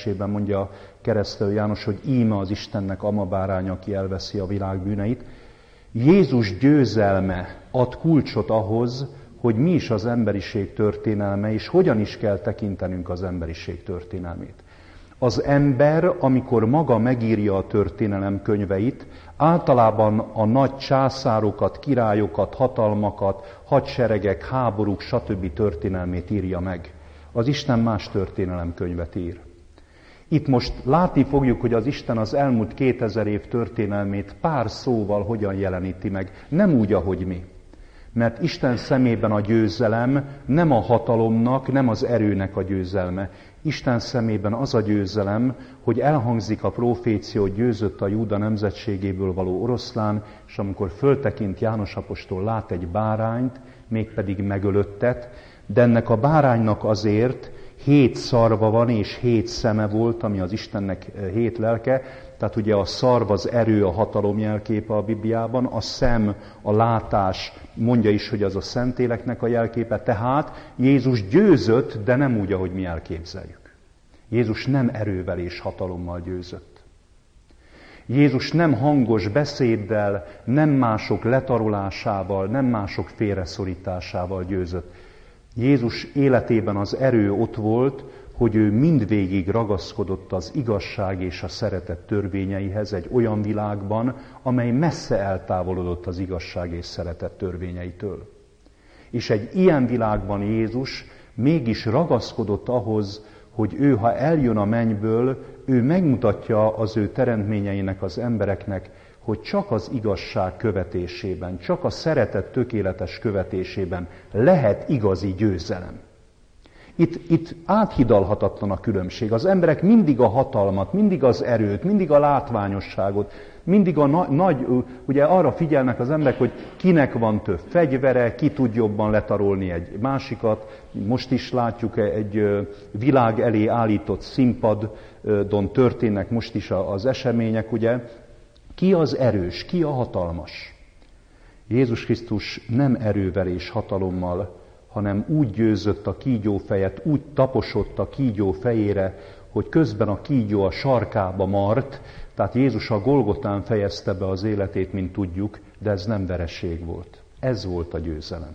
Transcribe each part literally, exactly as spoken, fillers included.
versében mondja Keresztelő János, hogy íme az Istennek ama báránya, aki elveszi a világ bűneit. Jézus győzelme ad kulcsot ahhoz, hogy mi is az emberiség történelme, és hogyan is kell tekintenünk az emberiség történelmét. Az ember, amikor maga megírja a történelem könyveit, általában a nagy császárokat, királyokat, hatalmakat, hadseregek, háborúk, stb. Történelmét írja meg. Az Isten más történelemkönyvet ír. Itt most látni fogjuk, hogy az Isten az elmúlt kétezer év történelmét pár szóval hogyan jeleníti meg. Nem úgy, ahogy mi. Mert Isten szemében a győzelem nem a hatalomnak, nem az erőnek a győzelme. Isten szemében az a győzelem, hogy elhangzik a profécia, hogy győzött a Júda nemzetségéből való oroszlán, és amikor föltekint János apostol, lát egy bárányt, mégpedig megölöttet, de ennek a báránynak azért hét szarva van, és hét szeme volt, ami az Istennek hét lelke. Tehát ugye a szarv az erő, a hatalom jelképe a Bibliában, a szem, a látás, mondja is, hogy az a Szentéleknek a jelképe. Tehát Jézus győzött, de nem úgy, ahogy mi elképzeljük. Jézus nem erővel és hatalommal győzött. Jézus nem hangos beszéddel, nem mások letarolásával, nem mások félreszorításával győzött. Jézus életében az erő ott volt, hogy ő mindvégig ragaszkodott az igazság és a szeretet törvényeihez egy olyan világban, amely messze eltávolodott az igazság és szeretet törvényeitől. És egy ilyen világban Jézus mégis ragaszkodott ahhoz, hogy ő, ha eljön a mennyből, ő megmutatja az ő teremtményeinek, az embereknek, hogy csak az igazság követésében, csak a szeretet tökéletes követésében lehet igazi győzelem. Itt, itt áthidalhatatlan a különbség. Az emberek mindig a hatalmat, mindig az erőt, mindig a látványosságot, mindig a na- nagy, ugye arra figyelnek az emberek, hogy kinek van több fegyvere, ki tud jobban letarolni egy másikat. Most is látjuk, egy világ elé állított színpadon történnek most is az események, ugye. Ki az erős, ki a hatalmas? Jézus Krisztus nem erővel és hatalommal, hanem úgy győzött a kígyófejet, úgy taposott a kígyó fejére, hogy közben a kígyó a sarkába mart, tehát Jézus a Golgotán fejezte be az életét, mint tudjuk, de ez nem vereség volt. Ez volt a győzelem.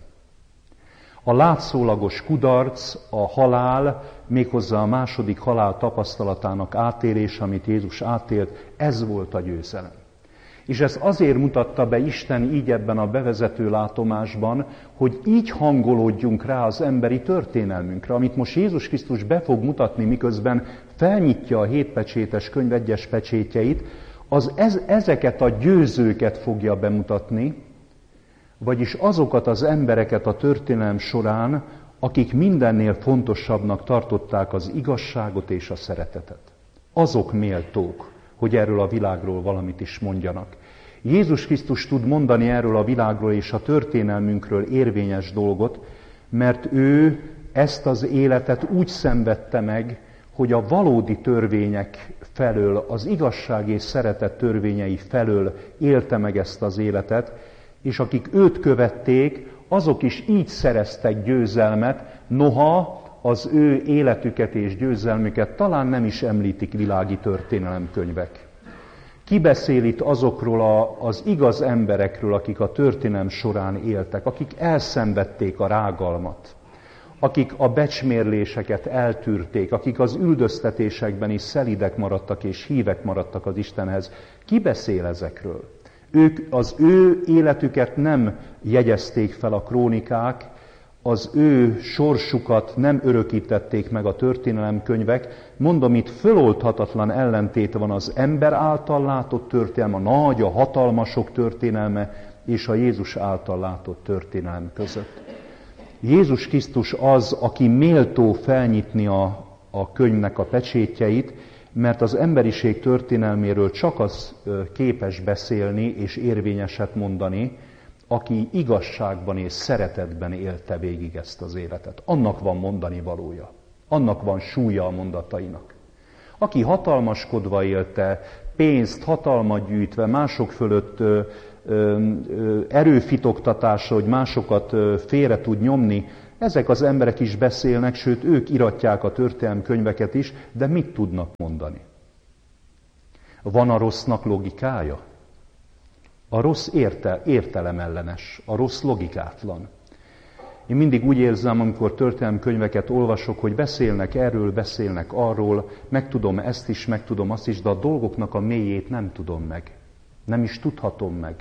A látszólagos kudarc, a halál, méghozzá a második halál tapasztalatának átélése, amit Jézus átélt, ez volt a győzelem. És ezt azért mutatta be Isten így ebben a bevezető látomásban, hogy így hangolódjunk rá az emberi történelmünkre, amit most Jézus Krisztus be fog mutatni, miközben felnyitja a hétpecsétes könyv egyes pecsétjeit, az ez, ezeket a győzőket fogja bemutatni, vagyis azokat az embereket a történelem során, akik mindennél fontosabbnak tartották az igazságot és a szeretetet. Azok méltók, hogy erről a világról valamit is mondjanak. Jézus Krisztus tud mondani erről a világról és a történelmünkről érvényes dolgot, mert ő ezt az életet úgy szenvedte meg, hogy a valódi törvények felől, az igazság és szeretet törvényei felől élte meg ezt az életet, és akik őt követték, azok is így szereztek győzelmet, noha az ő életüket és győzelmüket talán nem is említik világi történelemkönyvek. Ki beszél itt azokról a, az igaz emberekről, akik a történelem során éltek, akik elszenvedték a rágalmat, akik a becsmérléseket eltűrték, akik az üldöztetésekben is szelidek maradtak és hívek maradtak az Istenhez. Ki beszél ezekről? Ők az ő életüket nem jegyezték fel a krónikák, az ő sorsukat nem örökítették meg a történelemkönyvek. Mondom, itt föloldhatatlan ellentét van az ember által látott történelme, a nagy, a hatalmasok történelme és a Jézus által látott történelem között. Jézus Krisztus az, aki méltó felnyitni a, a könyvnek a pecsétjeit, mert az emberiség történelméről csak az képes beszélni és érvényeset mondani, aki igazságban és szeretetben élte végig ezt az életet. Annak van mondani valója, annak van súlya a mondatainak. Aki hatalmaskodva élte, pénzt, hatalmat gyűjtve, mások fölött erőfitoktatása, hogy másokat félre tud nyomni, Ezek az emberek is beszélnek, sőt, ők iratják a történelemkönyveket is, de mit tudnak mondani? Van a rossznak logikája? A rossz érte, értelemellenes, a rossz logikátlan. Én mindig úgy érzem, amikor történelemkönyveket olvasok, hogy beszélnek erről, beszélnek arról, megtudom ezt is, megtudom azt is, de a dolgoknak a mélyét nem tudom meg. Nem is tudhatom meg.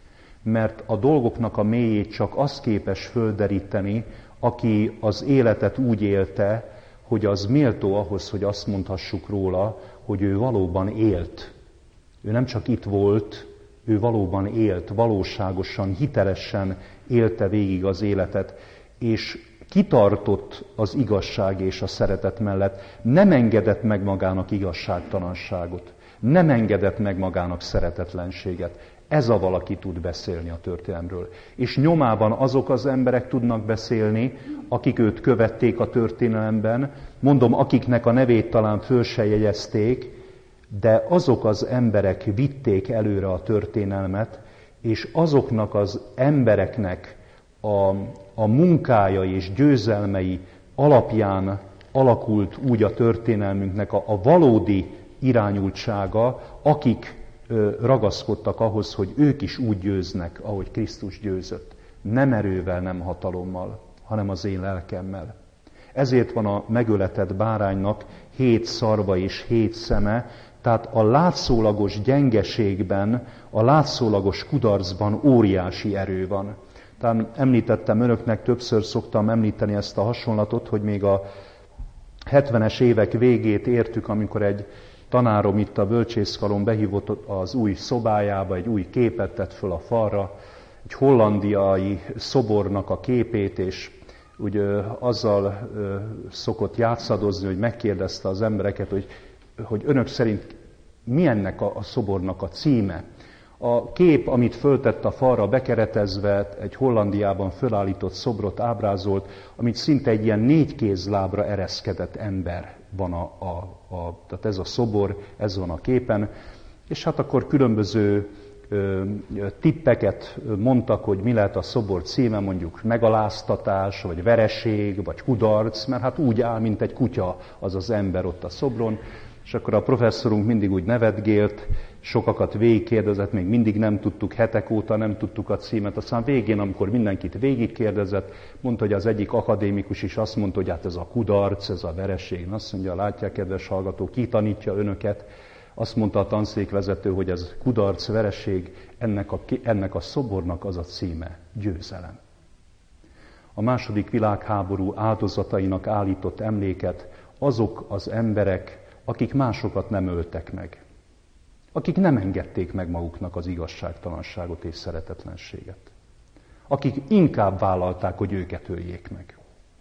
Mert a dolgoknak a mélyét csak az képes földeríteni, aki az életet úgy élte, hogy az méltó ahhoz, hogy azt mondhassuk róla, hogy ő valóban élt. Ő nem csak itt volt, ő valóban élt, valóságosan, hitelesen élte végig az életet, és kitartott az igazság és a szeretet mellett, nem engedett meg magának igazságtalanságot, nem engedett meg magának szeretetlenséget. Ez a valaki tud beszélni a történelemről. És nyomában azok az emberek tudnak beszélni, akik őt követték a történelemben, mondom, akiknek a nevét talán föl se jegyezték, de azok az emberek vitték előre a történelmet, és azoknak az embereknek a, a munkája és győzelmei alapján alakult úgy a történelmünknek a, a valódi irányultsága, akik ö, ragaszkodtak ahhoz, hogy ők is úgy győznek, ahogy Krisztus győzött. Nem erővel, nem hatalommal, hanem az én lelkemmel. Ezért van a megöletett báránynak hét szarva és hét szeme, tehát a látszólagos gyengeségben, a látszólagos kudarcban óriási erő van. Tehát említettem önöknek, többször szoktam említeni ezt a hasonlatot, hogy még a hetvenes évek végét értük, amikor egy tanárom itt a bölcsészkaron behívott az új szobájába, egy új képet tett föl a falra, egy hollandiai szobornak a képét, és úgy ö, azzal ö, szokott játszadozni, hogy megkérdezte az embereket, hogy, hogy önök szerint mi ennek a, a szobornak a címe. A kép, amit föltett a falra bekeretezve, egy Hollandiában fölállított szobrot ábrázolt, amit szinte egy ilyen négykézlábra ereszkedett ember van a, a, a, tehát ez a szobor, ez van a képen, és hát akkor különböző ö, tippeket mondtak, hogy mi lehet a szobor címe, mondjuk megaláztatás, vagy vereség, vagy kudarc, mert hát úgy áll, mint egy kutya az az ember ott a szobron, és akkor a professzorunk mindig úgy nevetgélt, sokakat végigkérdezett, még mindig nem tudtuk, hetek óta nem tudtuk a címet. Aztán végén, amikor mindenkit végigkérdezett, mondta, hogy az egyik akadémikus is azt mondta, hogy hát ez a kudarc, ez a vereség. Azt mondja, látják, kedves hallgatók, ki tanítja önöket? Azt mondta a tanszékvezető, hogy ez kudarc, vereség, ennek a, ennek a szobornak az a címe, győzelem. A második világháború áldozatainak állított emléket azok az emberek, akik másokat nem öltek meg, akik nem engedték meg maguknak az igazságtalanságot és szeretetlenséget, akik inkább vállalták, hogy őket öljék meg.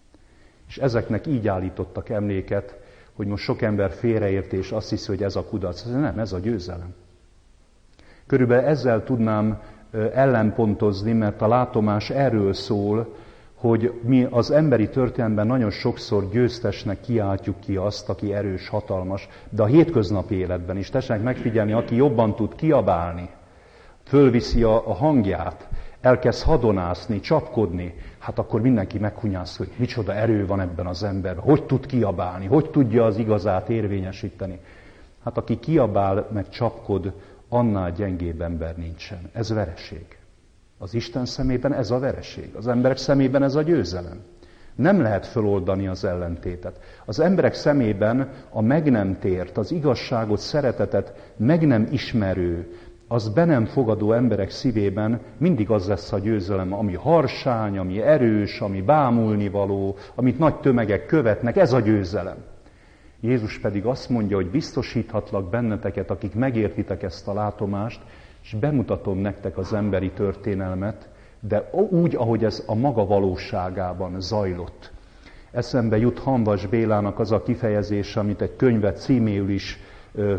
És ezeknek így állítottak emléket, hogy most sok ember félreért és azt hiszi, hogy ez a kudarc. Nem, ez a győzelem. Körülbelül ezzel tudnám ellenpontozni, mert a látomás erről szól, hogy mi az emberi történelemben nagyon sokszor győztesnek kiáltjuk ki azt, aki erős, hatalmas, de a hétköznapi életben is tessenek megfigyelni, aki jobban tud kiabálni, fölviszi a, a hangját, elkezd hadonászni, csapkodni, hát akkor mindenki meghunyász, hogy micsoda erő van ebben az emberben, hogy tud kiabálni, hogy tudja az igazát érvényesíteni. Hát aki kiabál, meg csapkod, annál gyengébb ember nincsen. Ez vereség. Az Isten szemében ez a vereség, az emberek szemében ez a győzelem. Nem lehet föloldani az ellentétet. Az emberek szemében a meg nem tért, az igazságot, szeretetet meg nem ismerő, az be nem fogadó emberek szívében mindig az lesz a győzelem, ami harsány, ami erős, ami bámulnivaló, amit nagy tömegek követnek, ez a győzelem. Jézus pedig azt mondja, hogy biztosíthatlak benneteket, akik megértitek ezt a látomást, és bemutatom nektek az emberi történelmet, de úgy, ahogy ez a maga valóságában zajlott. Eszembe jut Hamvas Bélának az a kifejezés, amit egy könyvet címéül is ö,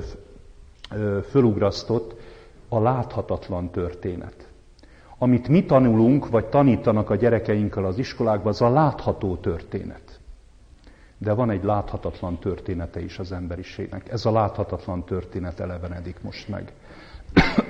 ö, fölugrasztott, a láthatatlan történet. Amit mi tanulunk, vagy tanítanak a gyerekeinkkel az iskolákban, az a látható történet. De van egy láthatatlan története is az emberiségnek. Ez a láthatatlan történet elevenedik most meg.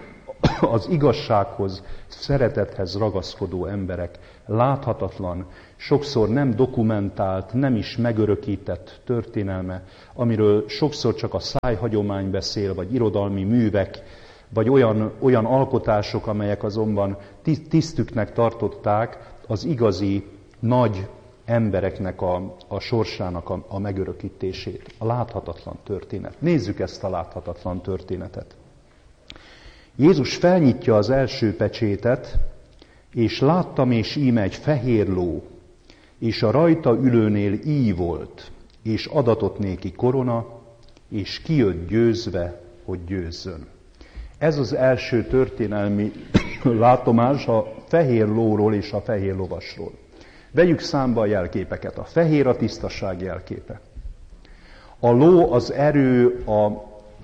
Az igazsághoz, szeretethez ragaszkodó emberek láthatatlan, sokszor nem dokumentált, nem is megörökített történelme, amiről sokszor csak a szájhagyomány beszél, vagy irodalmi művek, vagy olyan, olyan alkotások, amelyek azonban tisztüknek tartották az igazi nagy embereknek a, a sorsának a, a megörökítését. A láthatatlan történet. Nézzük ezt a láthatatlan történetet. Jézus felnyitja az első pecsétet, és láttam, és íme egy fehér ló, és a rajta ülőnél íj volt, és adatott néki korona, és kijött győzve, hogy győzzön. Ez az első történelmi látomás a fehér lóról és a fehér lovasról. Vegyük számba a jelképeket. A fehér a tisztaság jelképe. A ló az erő, a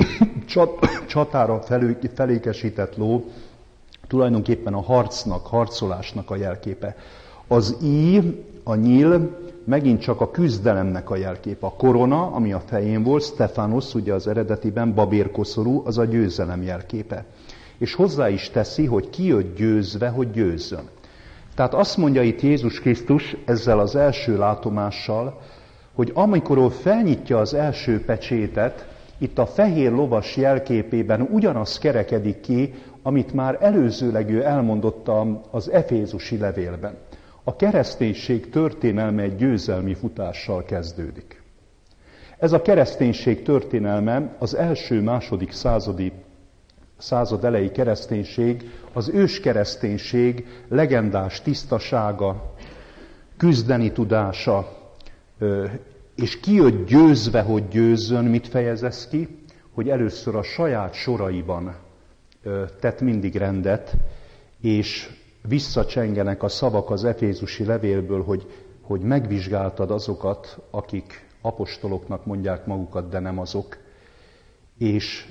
csatára felékesített ló tulajdonképpen a harcnak, harcolásnak a jelképe. Az íj, a nyíl megint csak a küzdelemnek a jelképe. A korona, ami a fején volt, Stefanos, ugye az eredetiben babérkoszorú, az a győzelem jelképe. És hozzá is teszi, hogy kijött győzve, hogy győzzön. Tehát azt mondja itt Jézus Krisztus ezzel az első látomással, hogy amikor felnyitja az első pecsétet, itt a fehér lovas jelképében ugyanaz kerekedik ki, amit már előzőleg ő elmondott az efézusi levélben. A kereszténység történelme egy győzelmi futással kezdődik. Ez a kereszténység történelme az első-második századi század elejé kereszténység, az ős kereszténység legendás tisztasága, küzdeni tudása, és kijött győzve, hogy győzzön, mit fejez ez ki? Hogy először a saját soraiban tett mindig rendet, és visszacsengenek a szavak az efézusi levélből, hogy, hogy megvizsgáltad azokat, akik apostoloknak mondják magukat, de nem azok. És,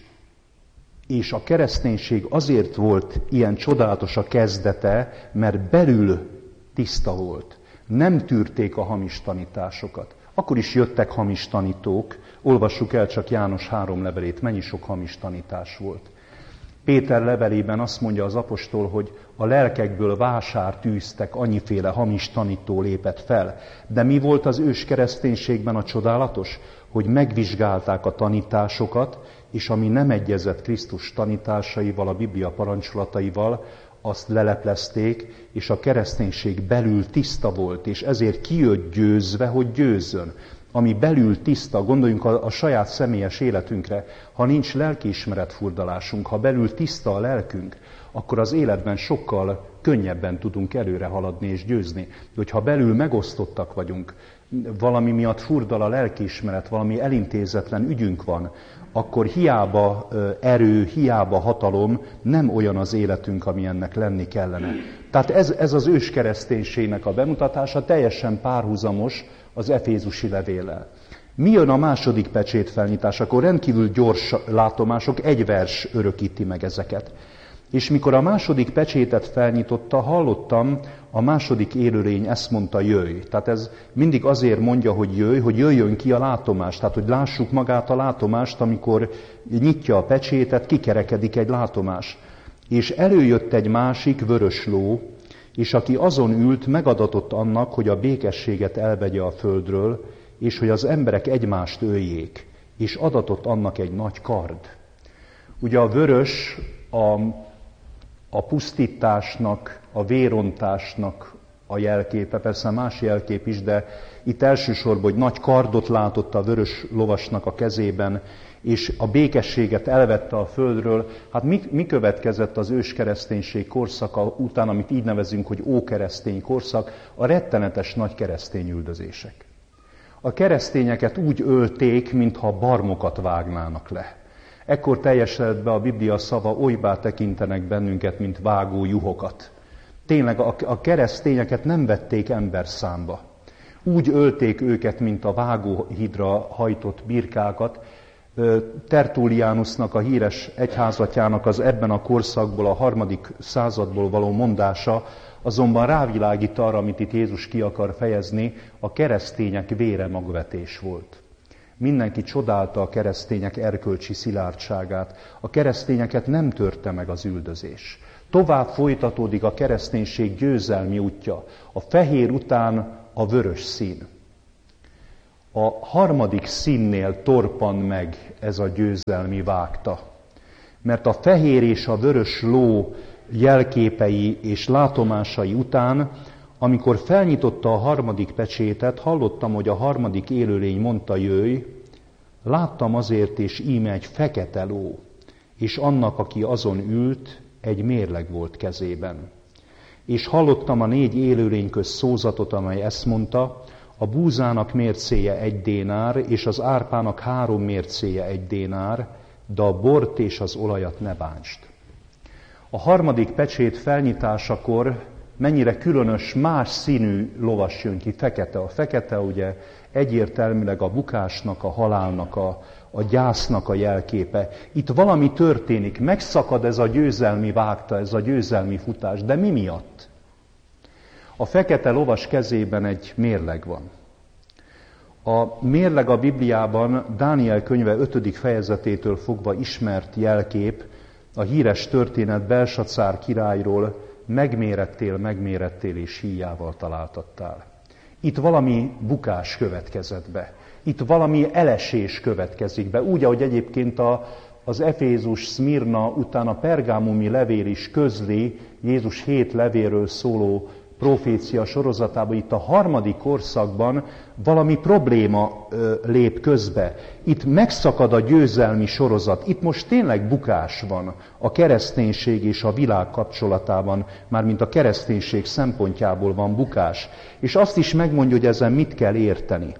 és a kereszténység azért volt ilyen csodálatos a kezdete, mert belül tiszta volt. Nem tűrték a hamis tanításokat. Akkor is jöttek hamis tanítók, olvassuk el csak János három levelét, mennyi sok hamis tanítás volt. Péter levelében azt mondja az apostol, hogy a lelkekből vásárt űztek, annyiféle hamis tanító lépett fel. De mi volt az ős kereszténységben a csodálatos? Hogy megvizsgálták a tanításokat, és ami nem egyezett Krisztus tanításaival, a Biblia parancsolataival, azt leleplezték, és a kereszténység belül tiszta volt, és ezért kijött győzve, hogy győzzön. Ami belül tiszta, gondoljunk a, a saját személyes életünkre, ha nincs lelkiismeret furdalásunk, ha belül tiszta a lelkünk, akkor az életben sokkal könnyebben tudunk előre haladni és győzni. De hogyha belül megosztottak vagyunk, valami miatt furdal a lelkiismeret, valami elintézetlen ügyünk van, akkor hiába erő, hiába hatalom, nem olyan az életünk, ami ennek lenni kellene. Tehát ez, ez az őskereszténységnek a bemutatása teljesen párhuzamos az efézusi levéllel. Mi jön a második pecsét felnyitásakor? Rendkívül gyors látomások, egy vers örökíti meg ezeket. És mikor a második pecsétet felnyitotta, hallottam, a második élőlény ezt mondta, jöjj. Tehát ez mindig azért mondja, hogy jöjj, hogy jöjjön ki a látomás. Tehát, hogy lássuk magát a látomást, amikor nyitja a pecsétet, kikerekedik egy látomás. És előjött egy másik vörös ló, és aki azon ült, megadatott annak, hogy a békességet elvegye a földről, és hogy az emberek egymást öljék, és adatott annak egy nagy kard. Ugye a vörös a, a pusztításnak, a vérontásnak a jelképe, persze más jelkép is, de itt elsősorban, hogy nagy kardot látott a vörös lovasnak a kezében, és a békességet elvette a földről. Hát mi, mi következett az őskereszténység korszaka után, amit így nevezünk, hogy ókeresztény korszak? A rettenetes nagy keresztény üldözések. A keresztényeket úgy ölték, mintha barmokat vágnának le. Ekkor teljesedett be a Biblia szava, olybá tekintenek bennünket, mint vágó juhokat. Tényleg a, a keresztényeket nem vették ember számba. Úgy ölték őket, mint a vágóhidra hajtott birkákat. Tertullianusnak, a híres egyházatjának az ebben a korszakból, a harmadik századból való mondása azonban rávilágít arra, amit itt Jézus ki akar fejezni, a keresztények vére magvetés volt. Mindenki csodálta a keresztények erkölcsi szilárdságát. A keresztényeket nem törte meg az üldözés. Tovább folytatódik a kereszténység győzelmi útja. A fehér után a vörös szín. A harmadik színnél torpan meg ez a győzelmi vágta. Mert a fehér és a vörös ló jelképei és látomásai után, amikor felnyitotta a harmadik pecsétet, hallottam, hogy a harmadik élőlény mondta, jöjj, láttam azért, és íme egy fekete ló, és annak, aki azon ült, egy mérleg volt kezében. És hallottam a négy élőlény közt szózatot, amely ezt mondta, a búzának mércéje egy dénár, és az árpának három mércéje egy dénár, de a bort és az olajat ne bántsd. A harmadik pecsét felnyitásakor mennyire különös, más színű lovas jön ki, fekete. A fekete ugye egyértelműleg a bukásnak, a halálnak, a, a gyásznak a jelképe. Itt valami történik, megszakad ez a győzelmi vágta, ez a győzelmi futás, de mi miatt? A fekete lovas kezében egy mérleg van. A mérleg a Bibliában Dániel könyve ötödik fejezetétől fogva ismert jelkép, a híres történet Belsacár királyról, megmérettél, megmérettél és híjával találtattál. Itt valami bukás következett be. Itt valami elesés következik be. Úgy, ahogy egyébként a, az Efézus, Szmirna, után a pergámumi levél is közli, Jézus hét levéről szóló profécia sorozatában, itt a harmadik korszakban valami probléma ö, lép közbe. Itt megszakad a győzelmi sorozat. Itt most tényleg bukás van a kereszténység és a világ kapcsolatában, mármint a kereszténység szempontjából van bukás. És azt is megmondja, hogy ezen mit kell érteni.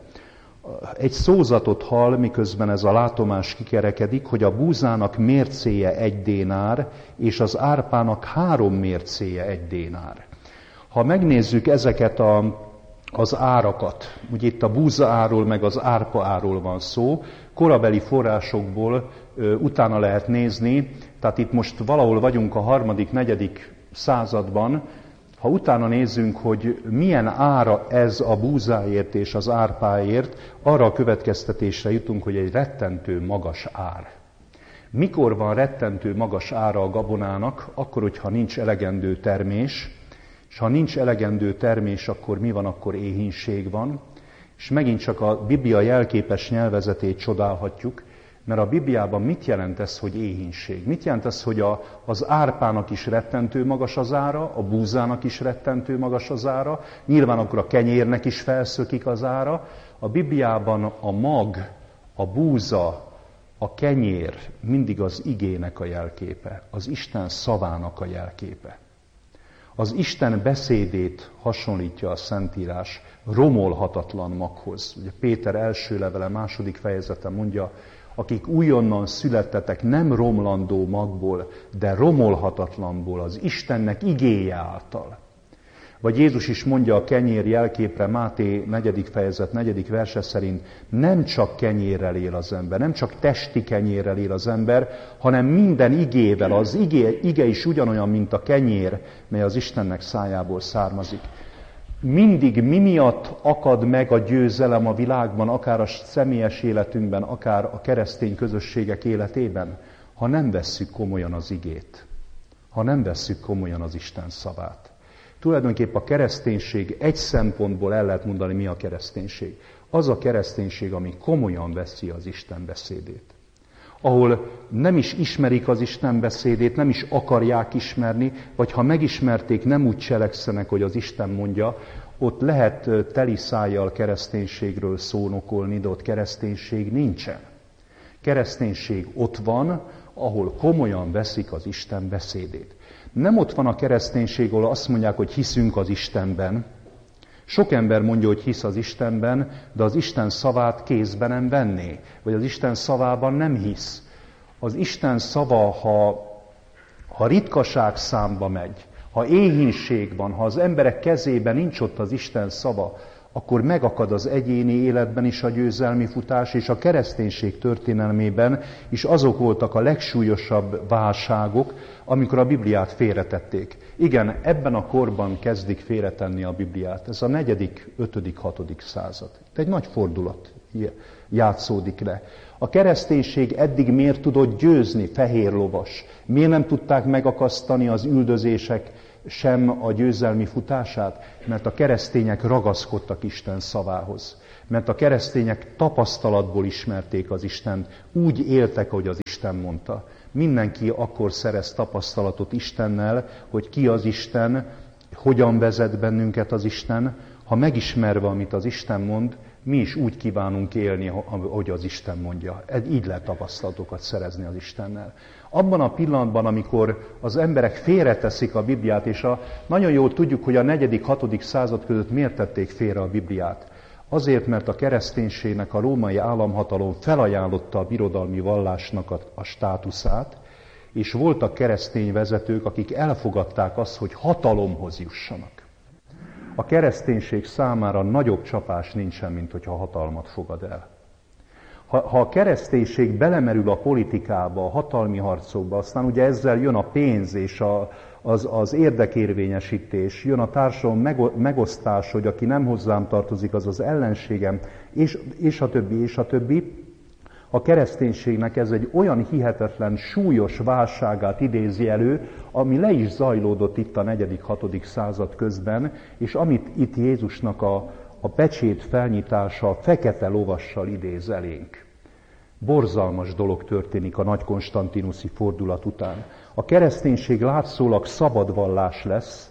Egy szózatot hall, miközben ez a látomás kikerekedik, hogy a búzának mércéje egy dénár, és az árpának három mércéje egy dénár. Ha megnézzük ezeket a, az árakat, ugye itt a búza árról meg az árpa árról van szó, korabeli forrásokból ö, utána lehet nézni, tehát itt most valahol vagyunk a harmadik, negyedik században, ha utána nézzünk, hogy milyen ára ez a búzáért és az árpáért, arra a következtetésre jutunk, hogy egy rettentő magas ár. Mikor van rettentő magas ára a gabonának? Akkor, hogyha nincs elegendő termés, és ha nincs elegendő termés, akkor mi van? Akkor éhínség van. És megint csak a Biblia jelképes nyelvezetét csodálhatjuk, mert a Bibliában mit jelent ez, hogy éhínség? Mit jelent ez, hogy a, az árpának is rettentő magas az ára, a búzának is rettentő magas az ára, nyilván akkor a kenyérnek is felszökik az ára. A Bibliában a mag, a búza, a kenyér mindig az igének a jelképe, az Isten szavának a jelképe. Az Isten beszédét hasonlítja a Szentírás romolhatatlan maghoz. Ugye Péter első levele második fejezete mondja, akik újonnan születtetek nem romlandó magból, de romolhatatlanból, az Istennek igéje által. Vagy Jézus is mondja a kenyér jelképre, Máté negyedik fejezet negyedik verse szerint, nem csak kenyérrel él az ember, nem csak testi kenyérrel él az ember, hanem minden igével. Az ige, ige is ugyanolyan, mint a kenyér, mely az Istennek szájából származik. Mindig mi miatt akad meg a győzelem a világban, akár a személyes életünkben, akár a keresztény közösségek életében, ha nem vesszük komolyan az igét, ha nem vesszük komolyan az Isten szavát. Tulajdonképpen a kereszténység egy szempontból el lehet mondani, mi a kereszténység. Az a kereszténység, ami komolyan veszi az Isten beszédét. Ahol nem is ismerik az Isten beszédét, nem is akarják ismerni, vagy ha megismerték, nem úgy cselekszenek, hogy az Isten mondja, ott lehet teli szájjal kereszténységről szónokolni, de ott kereszténység nincsen. Kereszténység ott van, ahol komolyan veszik az Isten beszédét. Nem ott van a kereszténység, ahol azt mondják, hogy hiszünk az Istenben. Sok ember mondja, hogy hisz az Istenben, de az Isten szavát kézbe nem venné, vagy az Isten szavában nem hisz. Az Isten szava, ha, ha ritkaság számba megy, ha éhínség van, ha az emberek kezében nincs ott az Isten szava, akkor megakad az egyéni életben is a győzelmi futás, és a kereszténység történelmében is azok voltak a legsúlyosabb válságok, amikor a Bibliát félretették. Igen, ebben a korban kezdik félretenni a Bibliát. Ez a negyedik, ötödik, hatodik század. Itt egy nagy fordulat játszódik le. A kereszténység eddig miért tudott győzni, fehér lovas? Miért nem tudták megakasztani az üldözések sem a győzelmi futását, mert a keresztények ragaszkodtak Isten szavához. Mert a keresztények tapasztalatból ismerték az Istent, úgy éltek, ahogy az Isten mondta. Mindenki akkor szerez tapasztalatot Istennel, hogy ki az Isten, hogyan vezet bennünket az Isten. Ha megismerve, amit az Isten mond, mi is úgy kívánunk élni, ahogy az Isten mondja. Így lehet tapasztalatokat szerezni az Istennel. Abban a pillanatban, amikor az emberek félreteszik a Bibliát, és a, nagyon jól tudjuk, hogy a negyedik, hatodik század között miért tették félre a Bibliát. Azért, mert a kereszténységnek a római államhatalom felajánlotta a birodalmi vallásnak a, a státuszát, és voltak keresztény vezetők, akik elfogadták azt, hogy hatalomhoz jussanak. A kereszténység számára nagyobb csapás nincsen, mint hogyha hatalmat fogad el. Ha, ha a kereszténység belemerül a politikába, a hatalmi harcokba, aztán ugye ezzel jön a pénz és a, az, az érdekérvényesítés, jön a társadalom megosztás, hogy aki nem hozzám tartozik, az az ellenségem, és, és a többi, és a többi. A kereszténységnek ez egy olyan hihetetlen, súlyos válságát idézi elő, ami le is zajlódott itt a negyedik, hatodik század közben, és amit itt Jézusnak a, a pecsét felnyitása a fekete lovassal idéz elénk. Borzalmas dolog történik a nagy konstantinuszi fordulat után. A kereszténység látszólag szabad vallás lesz,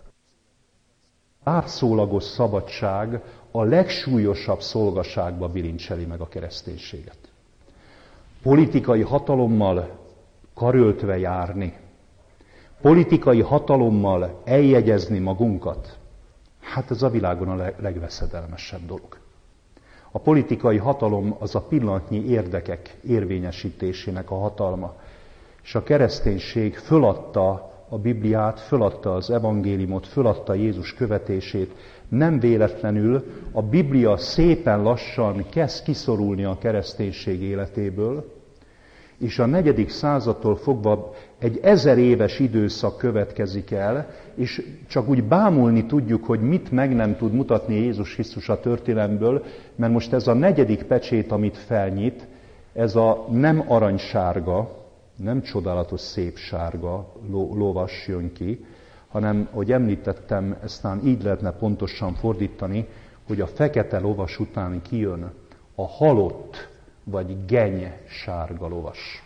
látszólagos szabadság a legsúlyosabb szolgaságba bilincseli meg a kereszténységet. Politikai hatalommal karöltve járni, politikai hatalommal eljegyezni magunkat, hát ez a világon a legveszedelmesebb dolog. A politikai hatalom az a pillanatnyi érdekek érvényesítésének a hatalma. És a kereszténység föladta a Bibliát, föladta az evangéliumot, föladta Jézus követését. Nem véletlenül a Biblia szépen lassan kezd kiszorulni a kereszténység életéből, és a negyedik századtól fogva egy ezer éves időszak következik el, és csak úgy bámulni tudjuk, hogy mit meg nem tud mutatni Jézus Krisztus a történelemből, mert most ez a negyedik pecsét, amit felnyit, ez a nem aranysárga, nem csodálatos szép sárga lovas jön ki, hanem, ahogy említettem, eztán így lehetne pontosan fordítani, hogy a fekete lovas után kijön a halott, vagy geny sárga lovas.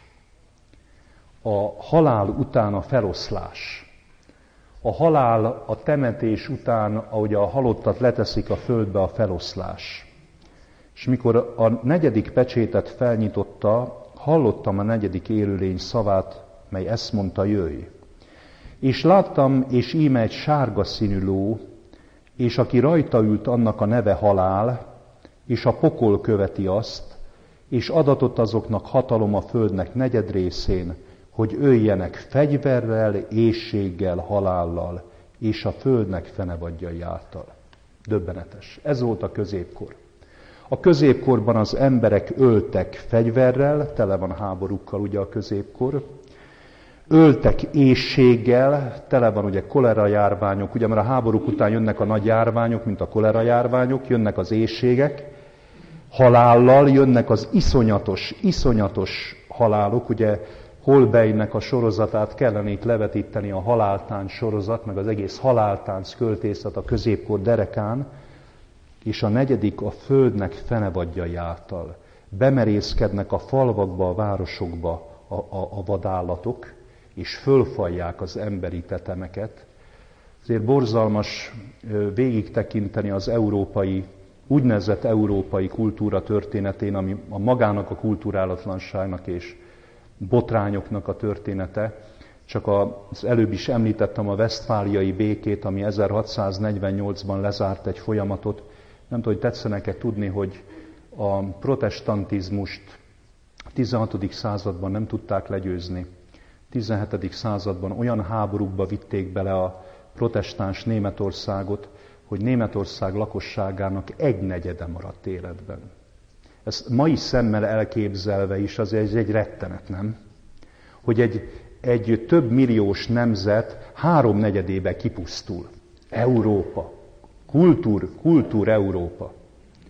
A halál után a feloszlás. A halál, a temetés után, ahogy a halottat leteszik a földbe, a feloszlás. És mikor a negyedik pecsétet felnyitotta, hallottam a negyedik élőlény szavát, mely ezt mondta, jöjj. És láttam, és íme egy sárga színű ló, és aki rajta ült, annak a neve halál, és a pokol követi azt, és adatott azoknak hatalom a földnek negyed részén, hogy öljenek fegyverrel, éhséggel, halállal, és a földnek fenevadjai által. Döbbenetes. Ez volt a középkor. A középkorban az emberek öltek fegyverrel, tele van háborúkkal ugye a középkor, öltek éhséggel, tele van ugye kolera járványok, ugye mert a háborúk után jönnek a nagy járványok, mint a kolera járványok, jönnek az éhségek, halállal jönnek az iszonyatos, iszonyatos halálok, ugye Holbeinnek a sorozatát kellene itt levetíteni, a haláltánc sorozat, meg az egész haláltánc költészet a középkor derekán, és a negyedik a földnek fenevadjai által. Bemerészkednek a falvakba, a városokba a, a, a vadállatok, és fölfalják az emberi tetemeket. Ezért borzalmas végig tekinteni az európai, úgynevezett európai kultúra történetén, ami a magának a kulturálatlanságnak és botrányoknak a története. Csak az előbb is említettem a vesztfáliai békét, ami ezerhatszáznegyvennyolcban lezárt egy folyamatot. Nem tudom, hogy tetszene-e tudni, hogy a protestantizmust a tizenhatodik században nem tudták legyőzni. tizenhetedik században olyan háborúkba vitték bele a protestáns Németországot, hogy Németország lakosságának egynegyede maradt életben. Ezt mai szemmel elképzelve is azért egy rettenet, nem? Hogy egy, egy több milliós nemzet háromnegyedébe kipusztul. Európa. Kultúr, kultúr Európa. A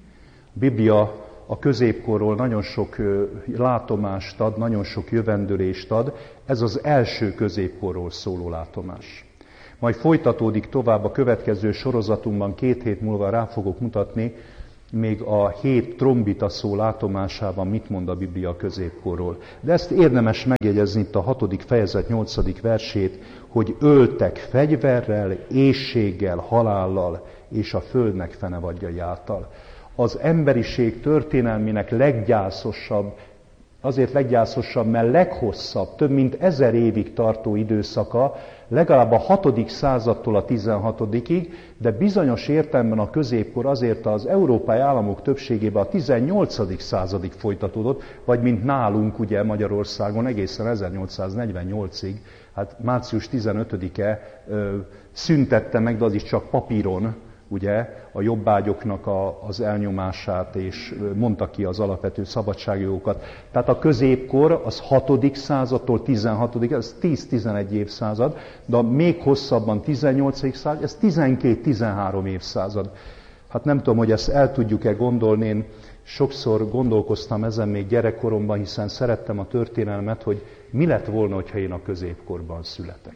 Biblia a középkorról nagyon sok látomást ad, nagyon sok jövendőlést ad. Ez az első középkorról szóló látomás. Majd folytatódik tovább a következő sorozatunkban, két hét múlva rá fogok mutatni, még a hét trombita szó látomásában mit mond a Biblia a középkorról. De ezt érdemes megjegyezni itt a hatodik fejezet nyolcadik versét, hogy öltek fegyverrel, éhséggel, halállal és a földnek fenevadjai által. Az emberiség történelmének leggyászosabb, azért leggyászosabb, mert leghosszabb, több mint ezer évig tartó időszaka, legalább a hatodik századtól a tizenhatodikig, de bizonyos értelemben a középkor azért az európai államok többségében a tizennyolcadik századig folytatódott, vagy mint nálunk ugye Magyarországon egészen ezernyolcszáznegyvennyolcig, hát március tizenötödike ö, szüntette meg, de az is csak papíron, ugye, a jobbágyoknak a, az elnyomását, és mondta ki az alapvető szabadságjogokat. Tehát a középkor az hatodik századtól tizenhatodik, ez tíz-tizenegy évszázad, de még hosszabban tizennyolcadik század, ez tizenkét-tizenhárom évszázad. Hát nem tudom, hogy ezt el tudjuk-e gondolni, én sokszor gondolkoztam ezen még gyerekkoromban, hiszen szerettem a történelmet, hogy mi lett volna, hogyha én a középkorban születek.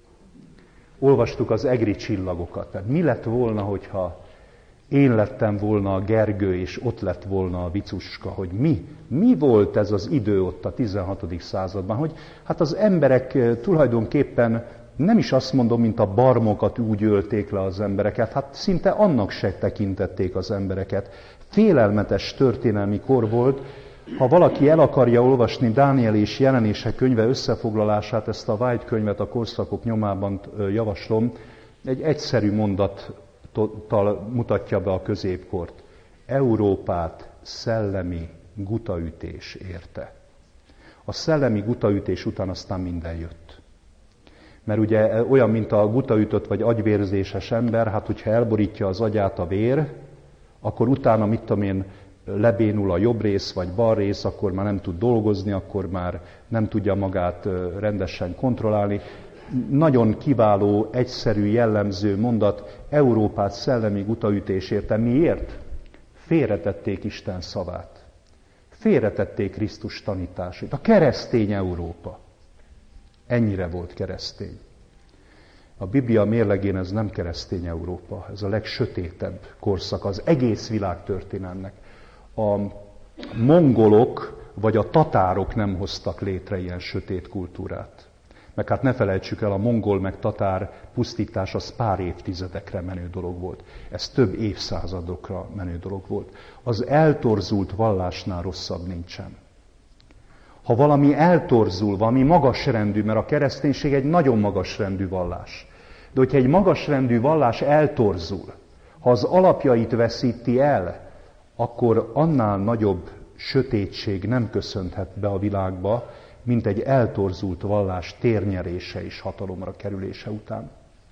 Olvastuk az egri csillagokat. Tehát mi lett volna, hogyha én lettem volna a Gergő, és ott lett volna a Vicuska, hogy mi? Mi volt ez az idő ott a tizenhatodik században? Hogy hát az emberek tulajdonképpen nem is azt mondom, mint a barmokat úgy ölték le az embereket, hát szinte annak se tekintették az embereket. Félelmetes történelmi kor volt. Ha valaki el akarja olvasni Dániel és Jelenések könyve összefoglalását, ezt a White könyvet a korszakok nyomában javaslom, egy egyszerű mondattal mutatja be a középkort. Európát szellemi gutaütés érte. A szellemi gutaütés után aztán minden jött. Mert ugye olyan, mint a gutaütött vagy agyvérzéses ember, hát hogyha elborítja az agyát a vér, akkor utána, mit tudom én, lebénul a jobb rész vagy bal rész, akkor már nem tud dolgozni, akkor már nem tudja magát rendesen kontrollálni. Nagyon kiváló, egyszerű, jellemző mondat, Európát szellemi gutaütés érte. Miért? Félretették Isten szavát. Félretették Krisztus tanításait. A keresztény Európa. Ennyire volt keresztény. A Biblia mérlegén ez nem keresztény Európa, ez a legsötétebb korszak az egész világ történelmnek. A mongolok vagy a tatárok nem hoztak létre ilyen sötét kultúrát. Meg hát ne felejtsük el, a mongol meg tatár pusztítás az pár évtizedekre menő dolog volt. Ez több évszázadokra menő dolog volt. Az eltorzult vallásnál rosszabb nincsen. Ha valami eltorzul, valami magasrendű, mert a kereszténység egy nagyon magasrendű vallás. De hogyha egy magasrendű vallás eltorzul, ha az alapjait veszíti el, akkor annál nagyobb sötétség nem köszönhet be a világba, mint egy eltorzult vallás térnyerése és hatalomra kerülése után.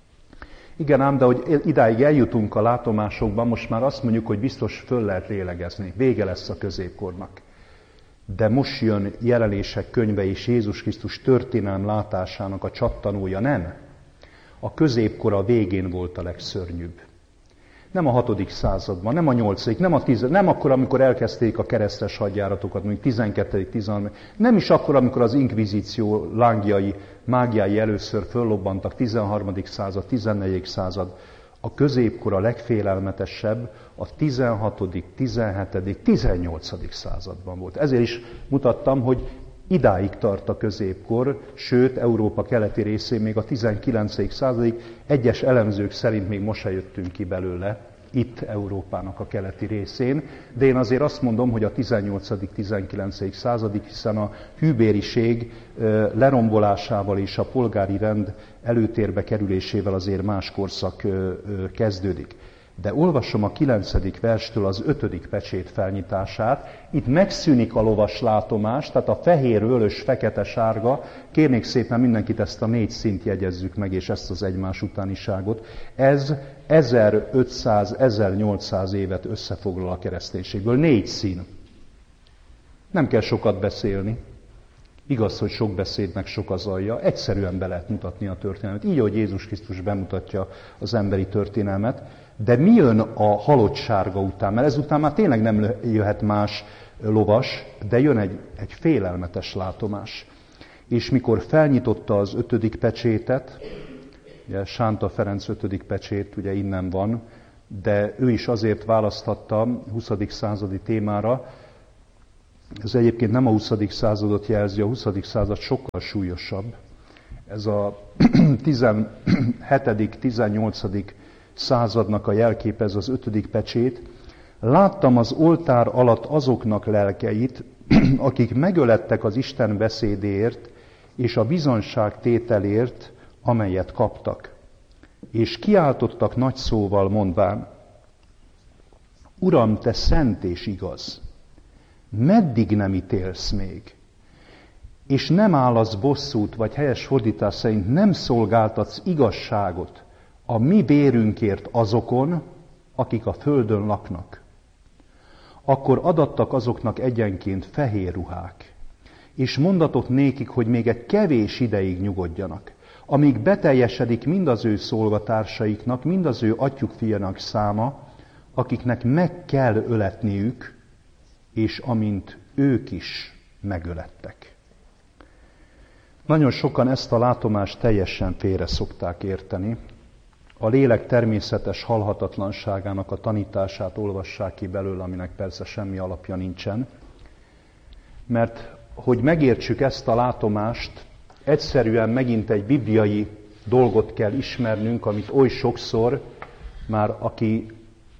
Igen ám, de hogy idáig eljutunk a látomásokban, most már azt mondjuk, hogy biztos föl lehet lélegezni. Vége lesz a középkornak. De most jön Jelenések könyve és Jézus Krisztus történelm látásának a csattanója, nem? A középkor a végén volt a legszörnyűbb. Nem a hatodik században, nem a nyolcadik, nem a tizedik, nem akkor, amikor elkezdték a keresztes hadjáratokat, mondjuk tizenkettedik, tizenharmadik, nem is akkor, amikor az inkvizíció lángjai, mágiái először föllobbantak, tizenharmadik század, tizennegyedik század. A középkor a legfélelmetesebb a tizenhatodik, tizenhetedik, tizennyolcadik században volt. Ezért is mutattam, hogy idáig tart a középkor, sőt, Európa keleti részén még a tizenkilencedik századig, egyes elemzők szerint még most se jöttünk ki belőle, itt Európának a keleti részén, de én azért azt mondom, hogy a tizennyolcadik, tizenkilencedik századig, hiszen a hűbériség lerombolásával és a polgári rend előtérbe kerülésével azért más korszak kezdődik. De olvasom a kilencedik verstől az ötödik pecsét felnyitását. Itt megszűnik a lovas látomás, tehát a fehér, vörös, fekete, sárga. Kérnék szépen mindenkit, ezt a négy szint jegyezzük meg, és ezt az egymás utániságot. Ez ezerötszáz-ezernyolcszáz évet összefoglal a kereszténységből. Négy szín. Nem kell sokat beszélni. Igaz, hogy sok beszéd, meg sok az alja. Egyszerűen be lehet mutatni a történelmet. Így, ahogy Jézus Krisztus bemutatja az emberi történelmet. De mi jön a halott sárga után? Mert ezután már tényleg nem jöhet más lovas, de jön egy, egy félelmetes látomás. És mikor felnyitotta az ötödik pecsétet, Ugye Sánta Ferenc ötödik pecsét ugye innen van, de ő is azért választhatta huszadik századi témára. Ez egyébként nem a huszadik századot jelzi, a huszadik század sokkal súlyosabb. Ez a tizenhetedik tizennyolcadik századnak a jelképe, ez az ötödik pecsét. Láttam az oltár alatt azoknak lelkeit, akik megölettek az Isten beszédéért és a bizonságtételért, amelyet kaptak. És kiáltottak nagy szóval mondván: Uram, te szent és igaz, meddig nem ítélsz még? És nem állasz bosszút, vagy helyes fordítás szerint nem szolgáltatsz igazságot a mi bérünkért azokon, akik a földön laknak. Akkor adattak azoknak egyenként fehér ruhák, és mondatott nékik, hogy még egy kevés ideig nyugodjanak, amíg beteljesedik mind az ő szolgatársaiknak, mind az ő atyjuk fiának száma, akiknek meg kell öletniük, és amint ők is megölettek. Nagyon sokan ezt a látomást teljesen félre szokták érteni. A lélek természetes halhatatlanságának a tanítását olvassák ki belőle, aminek persze semmi alapja nincsen. Mert hogy megértsük ezt a látomást, egyszerűen megint egy bibliai dolgot kell ismernünk, amit oly sokszor, már aki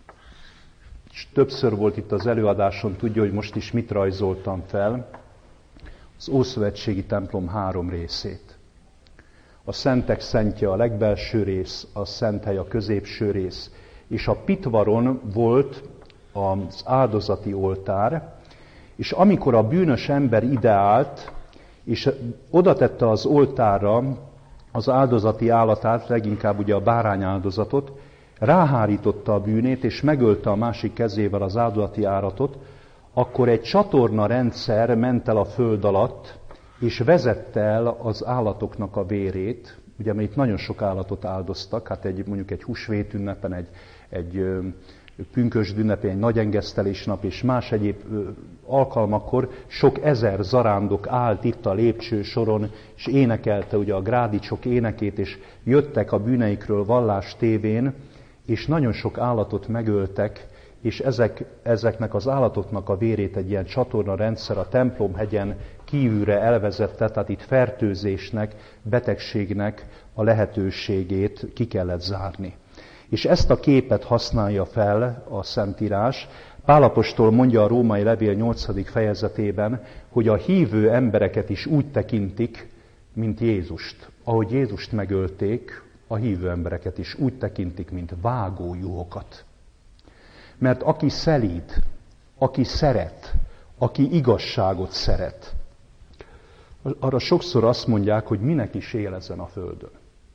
többször volt itt az előadáson, tudja, hogy most is mit rajzoltam fel, az ószövetségi templom három részét. A szentek szentje a legbelső rész, a szenthely a középső rész, és a pitvaron volt az áldozati oltár, és amikor a bűnös ember ideállt, és oda tette az oltárra az áldozati állatát, leginkább ugye a bárány áldozatot, ráhárította a bűnét, és megölte a másik kezével az áldozati állatot, akkor egy csatorna rendszer ment el a föld alatt, és vezette el az állatoknak a vérét. Ugye, mert itt nagyon sok állatot áldoztak, hát egy, mondjuk egy húsvét ünnepen, egy, egy pünkösd ünnepén, egy nagyengesztelés nap és más egyéb alkalmakkor sok ezer zarándok állt itt a lépcső soron, és énekelte ugye a grádicsok énekét, és jöttek a bűneikről vallás tévén, és nagyon sok állatot megöltek, és ezek, ezeknek az állatoknak a vérét egy ilyen csatorna rendszer a templomhegyen kívülre elvezette, tehát itt fertőzésnek, betegségnek a lehetőségét ki kellett zárni. És ezt a képet használja fel a Szentírás. Pál apostol mondja a római levél nyolcadik fejezetében, hogy a hívő embereket is úgy tekintik, mint Jézust. Ahogy Jézust megölték, a hívő embereket is úgy tekintik, mint vágójuhokat. Mert aki szelíd, aki szeret, aki igazságot szeret, arra sokszor azt mondják, hogy minek is él ezen a földön.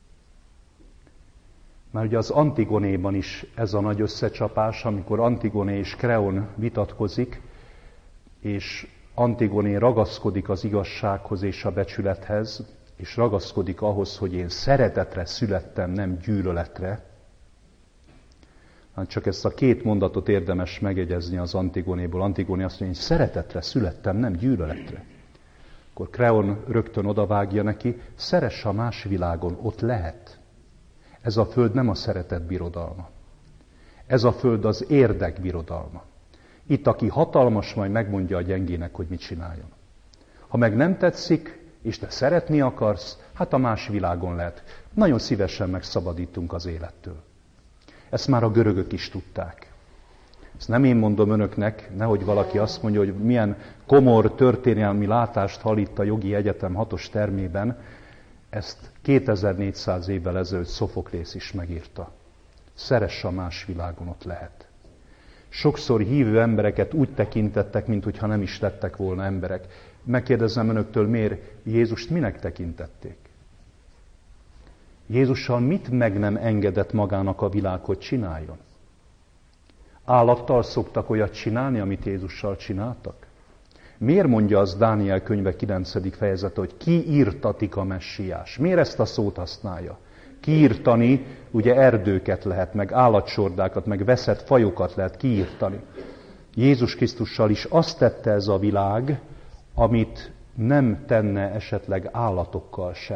Már ugye az Antigonéban is ez a nagy összecsapás, amikor Antigoné és Kreon vitatkozik, és Antigoné ragaszkodik az igazsághoz és a becsülethez, és ragaszkodik ahhoz, hogy én szeretetre születtem, nem gyűlöletre. Hát csak ezt a két mondatot érdemes megjegyezni az Antigonéból. Antigoné azt mondja, hogy szeretetre születtem, nem gyűlöletre. Akkor Kreon rögtön odavágja neki, szeress a más világon, ott lehet. Ez a föld nem a szeretet birodalma. Ez a föld az érdek birodalma. Itt, aki hatalmas, majd megmondja a gyengének, hogy mit csináljon. Ha meg nem tetszik, és te szeretni akarsz, hát a más világon lehet. Nagyon szívesen megszabadítunk az élettől. Ezt már a görögök is tudták. Ezt nem én mondom önöknek, nehogy valaki azt mondja, hogy milyen komor történelmi látást hall itt a Jogi Egyetem hatos termében. Ezt kétezer-négyszáz évvel ezelőtt Szofoklész is megírta. Szeress a más világon, ott lehet. Sokszor hívő embereket úgy tekintettek, mintha nem is lettek volna emberek. Megkérdezem önöktől, miért Jézust minek tekintették? Jézussal mit meg nem engedett magának a világ, hogy csináljon? Állattal szoktak olyat csinálni, amit Jézussal csináltak? Miért mondja az Dániel könyve kilencedik fejezete, hogy kiírtatik a messiás? Miért ezt a szót használja? Kiírtani, ugye erdőket lehet, meg állatsordákat, meg veszett fajokat lehet kiírtani. Jézus Krisztussal is azt tette ez a világ, amit nem tenne esetleg állatokkal sem.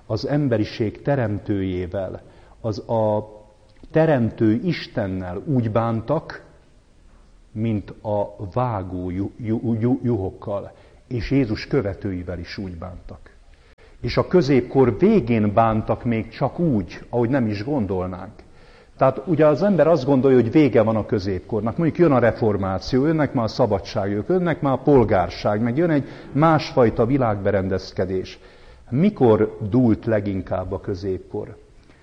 az emberiség teremtőjével, az a teremtő Istennel úgy bántak, mint a vágó juhokkal, és Jézus követőivel is úgy bántak. És a középkor végén bántak még csak úgy, ahogy nem is gondolnánk. Tehát ugye az ember azt gondolja, hogy vége van a középkornak. Mondjuk jön a reformáció, jönnek már a szabadságjogok, jönnek már a polgárság, meg jön egy másfajta világberendezkedés. Mikor dúlt leginkább a középkor?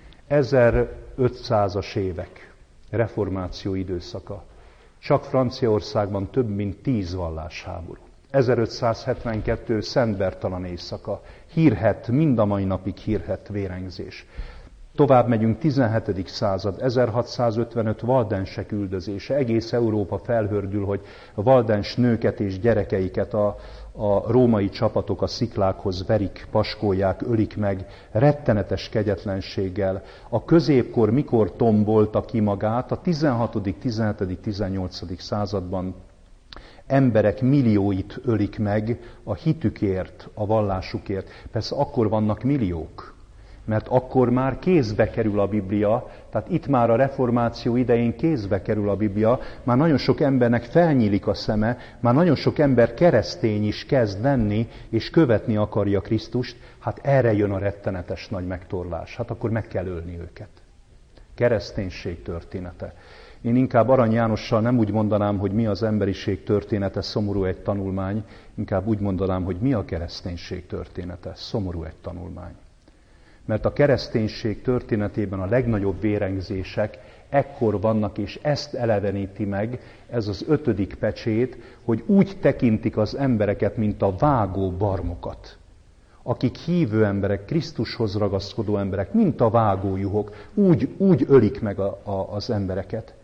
ezerötszázas évek, reformáció időszaka. Csak Franciaországban több mint tíz vallásháború. ezerötszázhetvenkettő Szent Bertalan éjszaka. Hírhedt, mind a mai napig hírhedt vérengzés. Tovább megyünk, tizenhetedik század, ezerhatszázötvenöt valdensek üldözése. Egész Európa felhördül, hogy a valdens nőket és gyerekeiket a, a római csapatok a sziklákhoz verik, paskolják, ölik meg, rettenetes kegyetlenséggel. A középkor mikor tombolta ki magát? A tizenhatodik, tizenhetedik, tizennyolcadik században emberek millióit ölik meg a hitükért, a vallásukért. Persze akkor vannak milliók. Mert akkor már kézbe kerül a Biblia, tehát itt már a reformáció idején kézbe kerül a Biblia, már nagyon sok embernek felnyílik a szeme, már nagyon sok ember keresztény is kezd lenni, és követni akarja Krisztust, hát erre jön a rettenetes nagy megtorlás. Hát akkor meg kell ölni őket. Kereszténység története. Én inkább Arany Jánossal nem úgy mondanám, hogy mi az emberiség története, szomorú egy tanulmány, inkább úgy mondanám, hogy mi a kereszténység története, szomorú egy tanulmány. Mert a kereszténység történetében a legnagyobb vérengzések ekkor vannak, és ezt eleveníti meg, ez az ötödik pecsét, hogy úgy tekintik az embereket, mint a vágó barmokat. Akik hívő emberek, Krisztushoz ragaszkodó emberek, mint a vágójuhok, úgy, úgy ölik meg a, a, az embereket.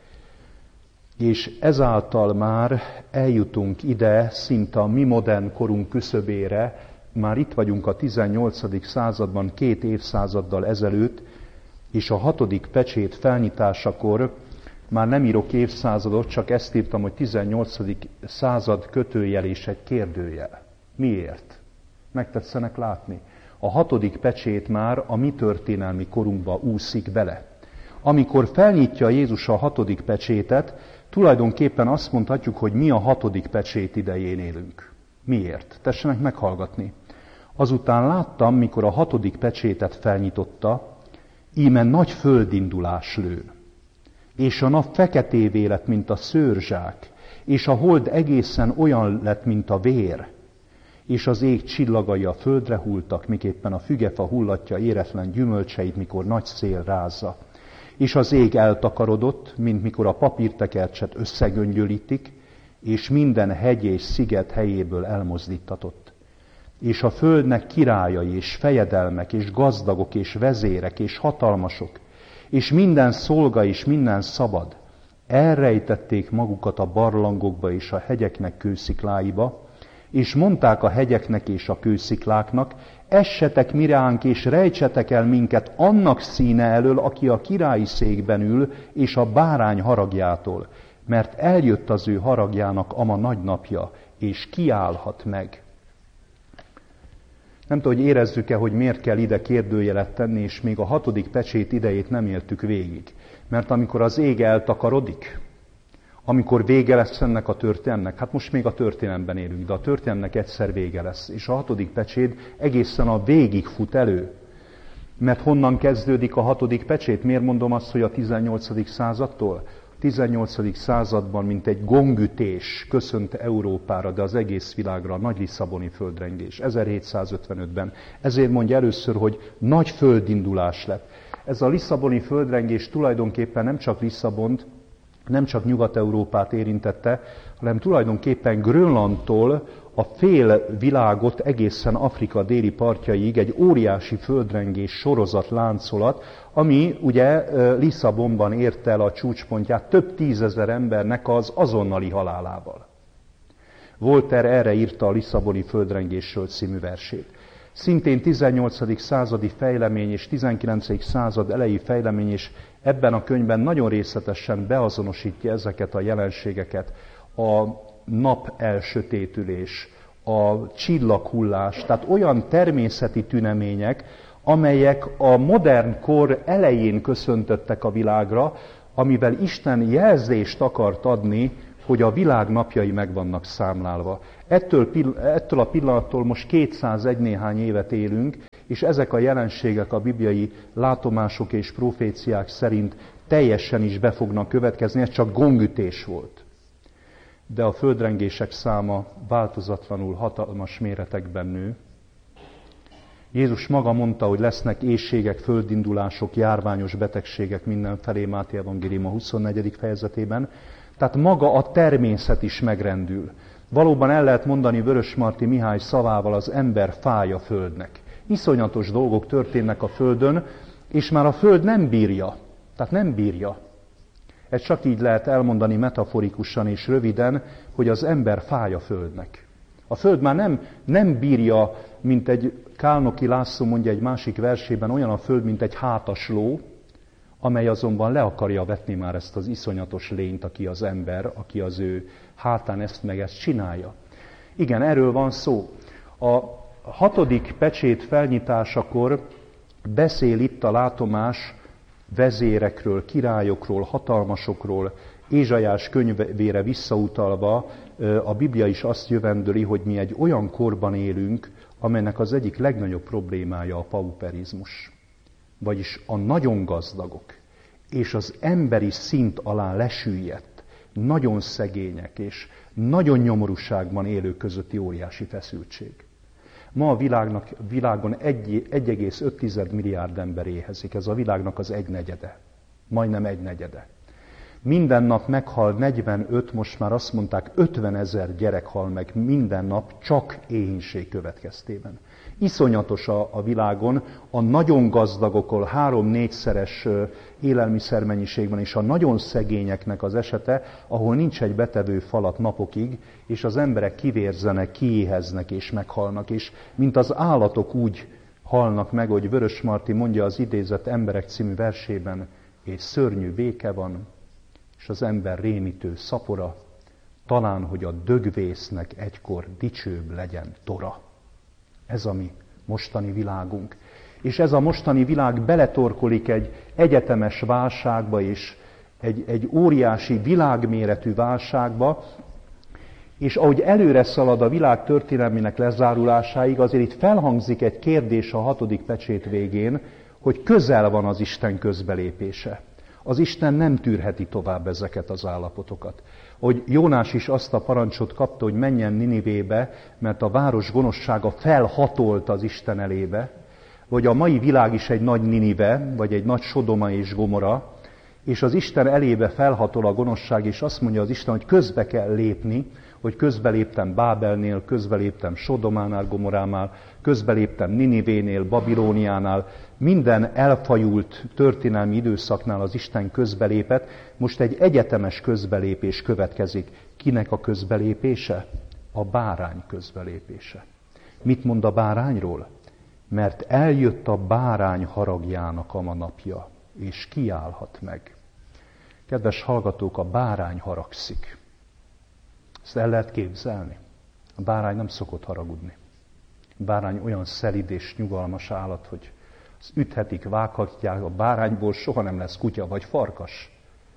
És ezáltal már eljutunk ide, szinte a mi modern korunk küszöbére, már itt vagyunk a tizennyolcadik században, két évszázaddal ezelőtt, és a hatodik pecsét felnyitásakor már nem írok évszázadot, csak ezt írtam, hogy tizennyolcadik század kötőjel és egy kérdőjel. Miért? Megtetszenek látni. A hatodik pecsét már a mi történelmi korunkba úszik bele. Amikor felnyitja Jézus a hatodik pecsétet, tulajdonképpen azt mondhatjuk, hogy mi a hatodik pecsét idején élünk. Miért? Tessenek meghallgatni. Azután láttam, mikor a hatodik pecsétet felnyitotta, íme nagy földindulás lő, és a nap feketévé lett, mint a szőrzsák, és a hold egészen olyan lett, mint a vér, és az ég csillagai a földre hulltak, miképpen a fügefa hullatja éretlen gyümölcseit, mikor nagy szél rázza. És az ég eltakarodott, mint mikor a papírtekercset összegöngyölítik, és minden hegy és sziget helyéből elmozdítatott. És a földnek királyai, és fejedelmek, és gazdagok, és vezérek, és hatalmasok, és minden szolga, és minden szabad, elrejtették magukat a barlangokba és a hegyeknek kőszikláiba, és mondták a hegyeknek és a kőszikláknak, essetek miránk, és rejtsetek el minket annak színe elől, aki a királyi székben ül, és a bárány haragjától, mert eljött az ő haragjának ama nagy napja, és kiállhat meg. Nem tudom, hogy érezzük-e, hogy miért kell ide kérdőjelet tenni, és még a hatodik pecsét idejét nem éltük végig. Mert amikor az ég eltakarodik, amikor vége lesz ennek a történetnek, hát most még a történelemben élünk, de a történetnek egyszer vége lesz, és a hatodik pecsét egészen a végig fut elő. Mert honnan kezdődik a hatodik pecsét? Miért mondom azt, hogy a tizennyolcadik századtól? A tizennyolcadik században, mint egy gongütés köszönt Európára, de az egész világra a nagy lisszaboni földrengés, ezerhétszázötvenötben. Ezért mondja először, hogy nagy földindulás lett. Ez a lisszaboni földrengés tulajdonképpen nem csak Lisszabont, nem csak Nyugat-Európát érintette, hanem tulajdonképpen Grönlandtól a fél világot egészen Afrika déli partjaiig egy óriási földrengés sorozat, láncolat, ami ugye Lisszabonban érte el a csúcspontját több tízezer embernek az azonnali halálával. Voltaire erre írta a Lisszaboni földrengésről című versét. Szintén tizennyolcadik századi fejlemény és tizenkilencedik század elejé fejlemény, és ebben a könyvben nagyon részletesen beazonosítja ezeket a jelenségeket. A nap elsötétülés, a csillaghullás, tehát olyan természeti tünemények, amelyek a modern kor elején köszöntöttek a világra, amivel Isten jelzést akart adni, hogy a világ napjai meg vannak számlálva. Ettől, ettől a pillanattól most kétszázegy néhány évet élünk, és ezek a jelenségek a bibliai látomások és proféciák szerint teljesen is be fognak következni, ez csak gongütés volt. De a földrengések száma változatlanul hatalmas méretekben nő. Jézus maga mondta, hogy lesznek éhségek, földindulások, járványos betegségek mindenfelé, Máté evangélium a huszonnegyedik fejezetében. Tehát maga a természet is megrendül. Valóban el lehet mondani Vörösmarty Mihály szavával, az ember fáj a földnek. Iszonyatos dolgok történnek a földön, és már a föld nem bírja. Tehát nem bírja. Ez csak így lehet elmondani metaforikusan és röviden, hogy az ember fáj a földnek. A föld már nem, nem bírja, mint egy Kálnoky László mondja egy másik versében, olyan a föld, mint egy hátas ló, amely azonban le akarja vetni már ezt az iszonyatos lényt, aki az ember, aki az ő hátán ezt meg ezt csinálja. Igen, erről van szó. A hatodik pecsét felnyitásakor beszél itt a látomás vezérekről, királyokról, hatalmasokról, Ézsaiás könyvére visszautalva a Biblia is azt jövendöli, hogy mi egy olyan korban élünk, amelynek az egyik legnagyobb problémája a pauperizmus. Vagyis a nagyon gazdagok és az emberi szint alá lesüllyedt, nagyon szegények és nagyon nyomorúságban élők közötti óriási feszültség. Ma a világnak, világon egy egész öt milliárd ember éhezik, ez a világnak az egynegyede, majdnem egynegyede. Minden nap meghal negyvenöt, most már azt mondták ötvenezer gyerek hal meg minden nap csak éhínség következtében. Iszonyatos a, a világon, a nagyon gazdagokon három-négyszeres élelmiszermennyiség van, és a nagyon szegényeknek az esete, ahol nincs egy betevő falat napokig, és az emberek kivérzenek, kiéheznek és meghalnak, és mint az állatok úgy halnak meg, hogy Vörösmarty mondja az idézett Emberek című versében, és szörnyű béke van, és az ember rémítő szapora, talán, hogy a dögvésznek egykor dicsőbb legyen tora. Ez a mi mostani világunk. És ez a mostani világ beletorkolik egy egyetemes válságba és egy, egy óriási világméretű válságba, és ahogy előre szalad a világ történelmének lezárulásáig, azért itt felhangzik egy kérdés a hatodik pecsét végén, hogy közel van az Isten közbelépése. Az Isten nem tűrheti tovább ezeket az állapotokat. Hogy Jónás is azt a parancsot kapta, hogy menjen Ninivébe, mert a város gonoszsága felhatolt az Isten elébe, vagy a mai világ is egy nagy Ninive, vagy egy nagy Sodoma és Gomora, és az Isten elébe felhatol a gonoszság, és azt mondja az Isten, hogy közbe kell lépni, hogy közbeléptem Bábelnél, közbeléptem Sodománál, Gomoránál, közbeléptem Ninivénél, Babilóniánál, minden elfajult történelmi időszaknál az Isten közbelépett, most egy egyetemes közbelépés következik. Kinek a közbelépése? A bárány közbelépése. Mit mond a bárányról? Mert eljött a bárány haragjának a napja, és kiállhat meg. Kedves hallgatók, a bárány haragszik. Ezt el lehet képzelni. A bárány nem szokott haragudni. A bárány olyan szelíd és nyugalmas állat, hogy azt üthetik, vághatják, a bárányból soha nem lesz kutya vagy farkas.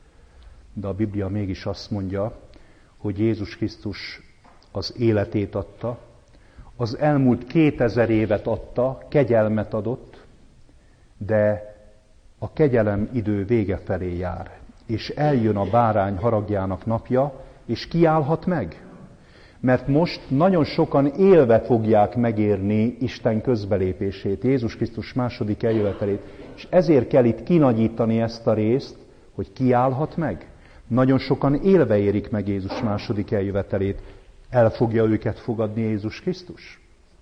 De a Biblia mégis azt mondja, hogy Jézus Krisztus az életét adta, az elmúlt kétezer évet adta, kegyelmet adott, de a kegyelem idő vége felé jár, és eljön a bárány haragjának napja, és kiállhat meg. Mert most nagyon sokan élve fogják megérni Isten közbelépését, Jézus Krisztus második eljövetelét, és ezért kell itt kinagyítani ezt a részt, hogy kiállhat meg. Nagyon sokan élve érik meg Jézus második eljövetelét. El fogja őket fogadni Jézus Krisztus?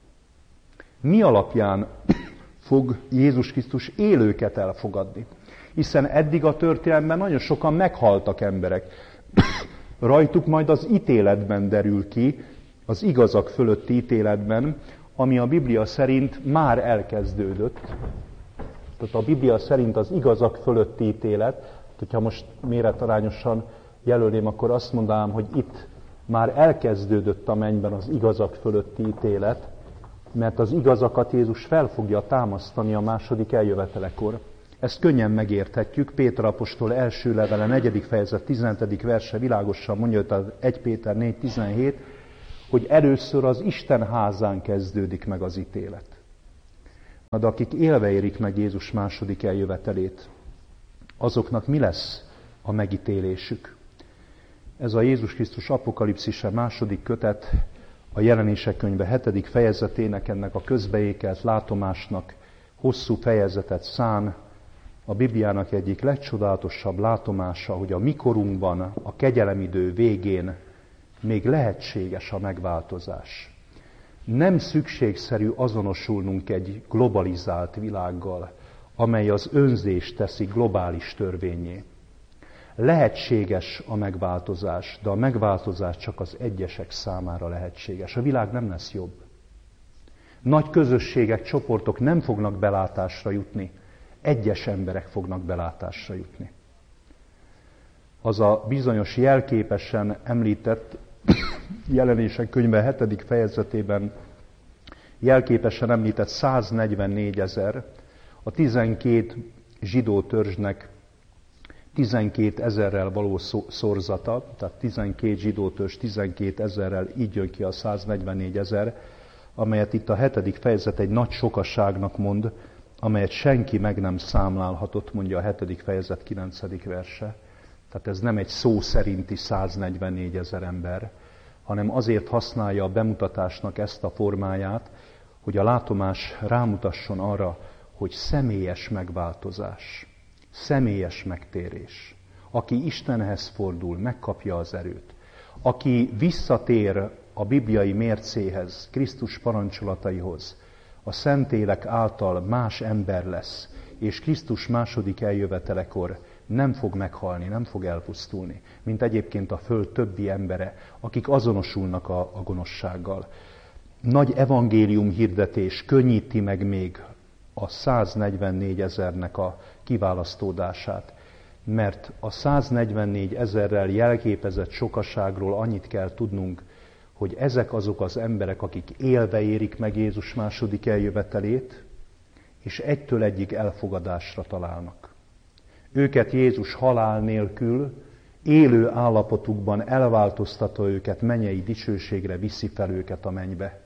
Mi alapján fog Jézus Krisztus élőket elfogadni? Hiszen eddig a történelemben nagyon sokan meghaltak emberek. Rajtuk majd az ítéletben derül ki, az igazak fölötti ítéletben, ami a Biblia szerint már elkezdődött. Tehát a Biblia szerint az igazak fölötti ítélet, hogyha most méretarányosan jelölném, akkor azt mondanám, hogy itt már elkezdődött a mennyben az igazak fölötti ítélet, mert az igazakat Jézus fel fogja támasztani a második eljövetelekor. Ezt könnyen megérthetjük. Péter apostol első levele, negyedik fejezet, tizenhetedik verse világosan mondja, hogy az egy Péter négy tizenhét, hogy először az Isten házán kezdődik meg az ítélet. De akik élve érik meg Jézus második eljövetelét, azoknak mi lesz a megítélésük? Ez a Jézus Krisztus apokalipszise második kötet, a Jelenések könyve hetedik fejezetének, ennek a közbeékelt látomásnak hosszú fejezetet szán, a Bibliának egyik legcsodálatosabb látomása, hogy a mikorunkban, a kegyelemidő végén még lehetséges a megváltozás. Nem szükségszerű azonosulnunk egy globalizált világgal, amely az önzést teszi globális törvényé. Lehetséges a megváltozás, de a megváltozás csak az egyesek számára lehetséges. A világ nem lesz jobb. Nagy közösségek, csoportok nem fognak belátásra jutni. Egyes emberek fognak belátásra jutni. Az a bizonyos jelképesen említett Jelenések könyve hetedik fejezetében jelképesen említett száznegyvennégy ezer, a tizenkét zsidó törzsnek tizenkét ezerrel való szorzata, tehát tizenkét zsidó törzs tizenkét ezerrel, így jön ki a száznegyvennégy ezer, amelyet itt a hetedik fejezet egy nagy sokaságnak mond, amelyet senki meg nem számlálhatott, mondja a hetedik fejezet kilencedik verse. Tehát ez nem egy szó szerinti száznegyvennégy ezer ember, hanem azért használja a bemutatásnak ezt a formáját, hogy a látomás rámutasson arra, hogy személyes megváltozás, személyes megtérés. Aki Istenhez fordul, megkapja az erőt. Aki visszatér a bibliai mércéhez, Krisztus parancsolataihoz, a Szentlélek által más ember lesz, és Krisztus második eljövetelekor nem fog meghalni, nem fog elpusztulni, mint egyébként a föld többi embere, akik azonosulnak a, a gonoszsággal. Nagy evangélium hirdetés könnyíti meg még a száznegyvennégy ezernek a kiválasztódását, mert a száznegyvennégy ezerrel jelképezett sokaságról annyit kell tudnunk, hogy ezek azok az emberek, akik élve érik meg Jézus második eljövetelét, és egytől egyig elfogadásra találnak. Őket Jézus halál nélkül, élő állapotukban elváltoztatva őket, mennyei dicsőségre viszi fel őket a mennybe.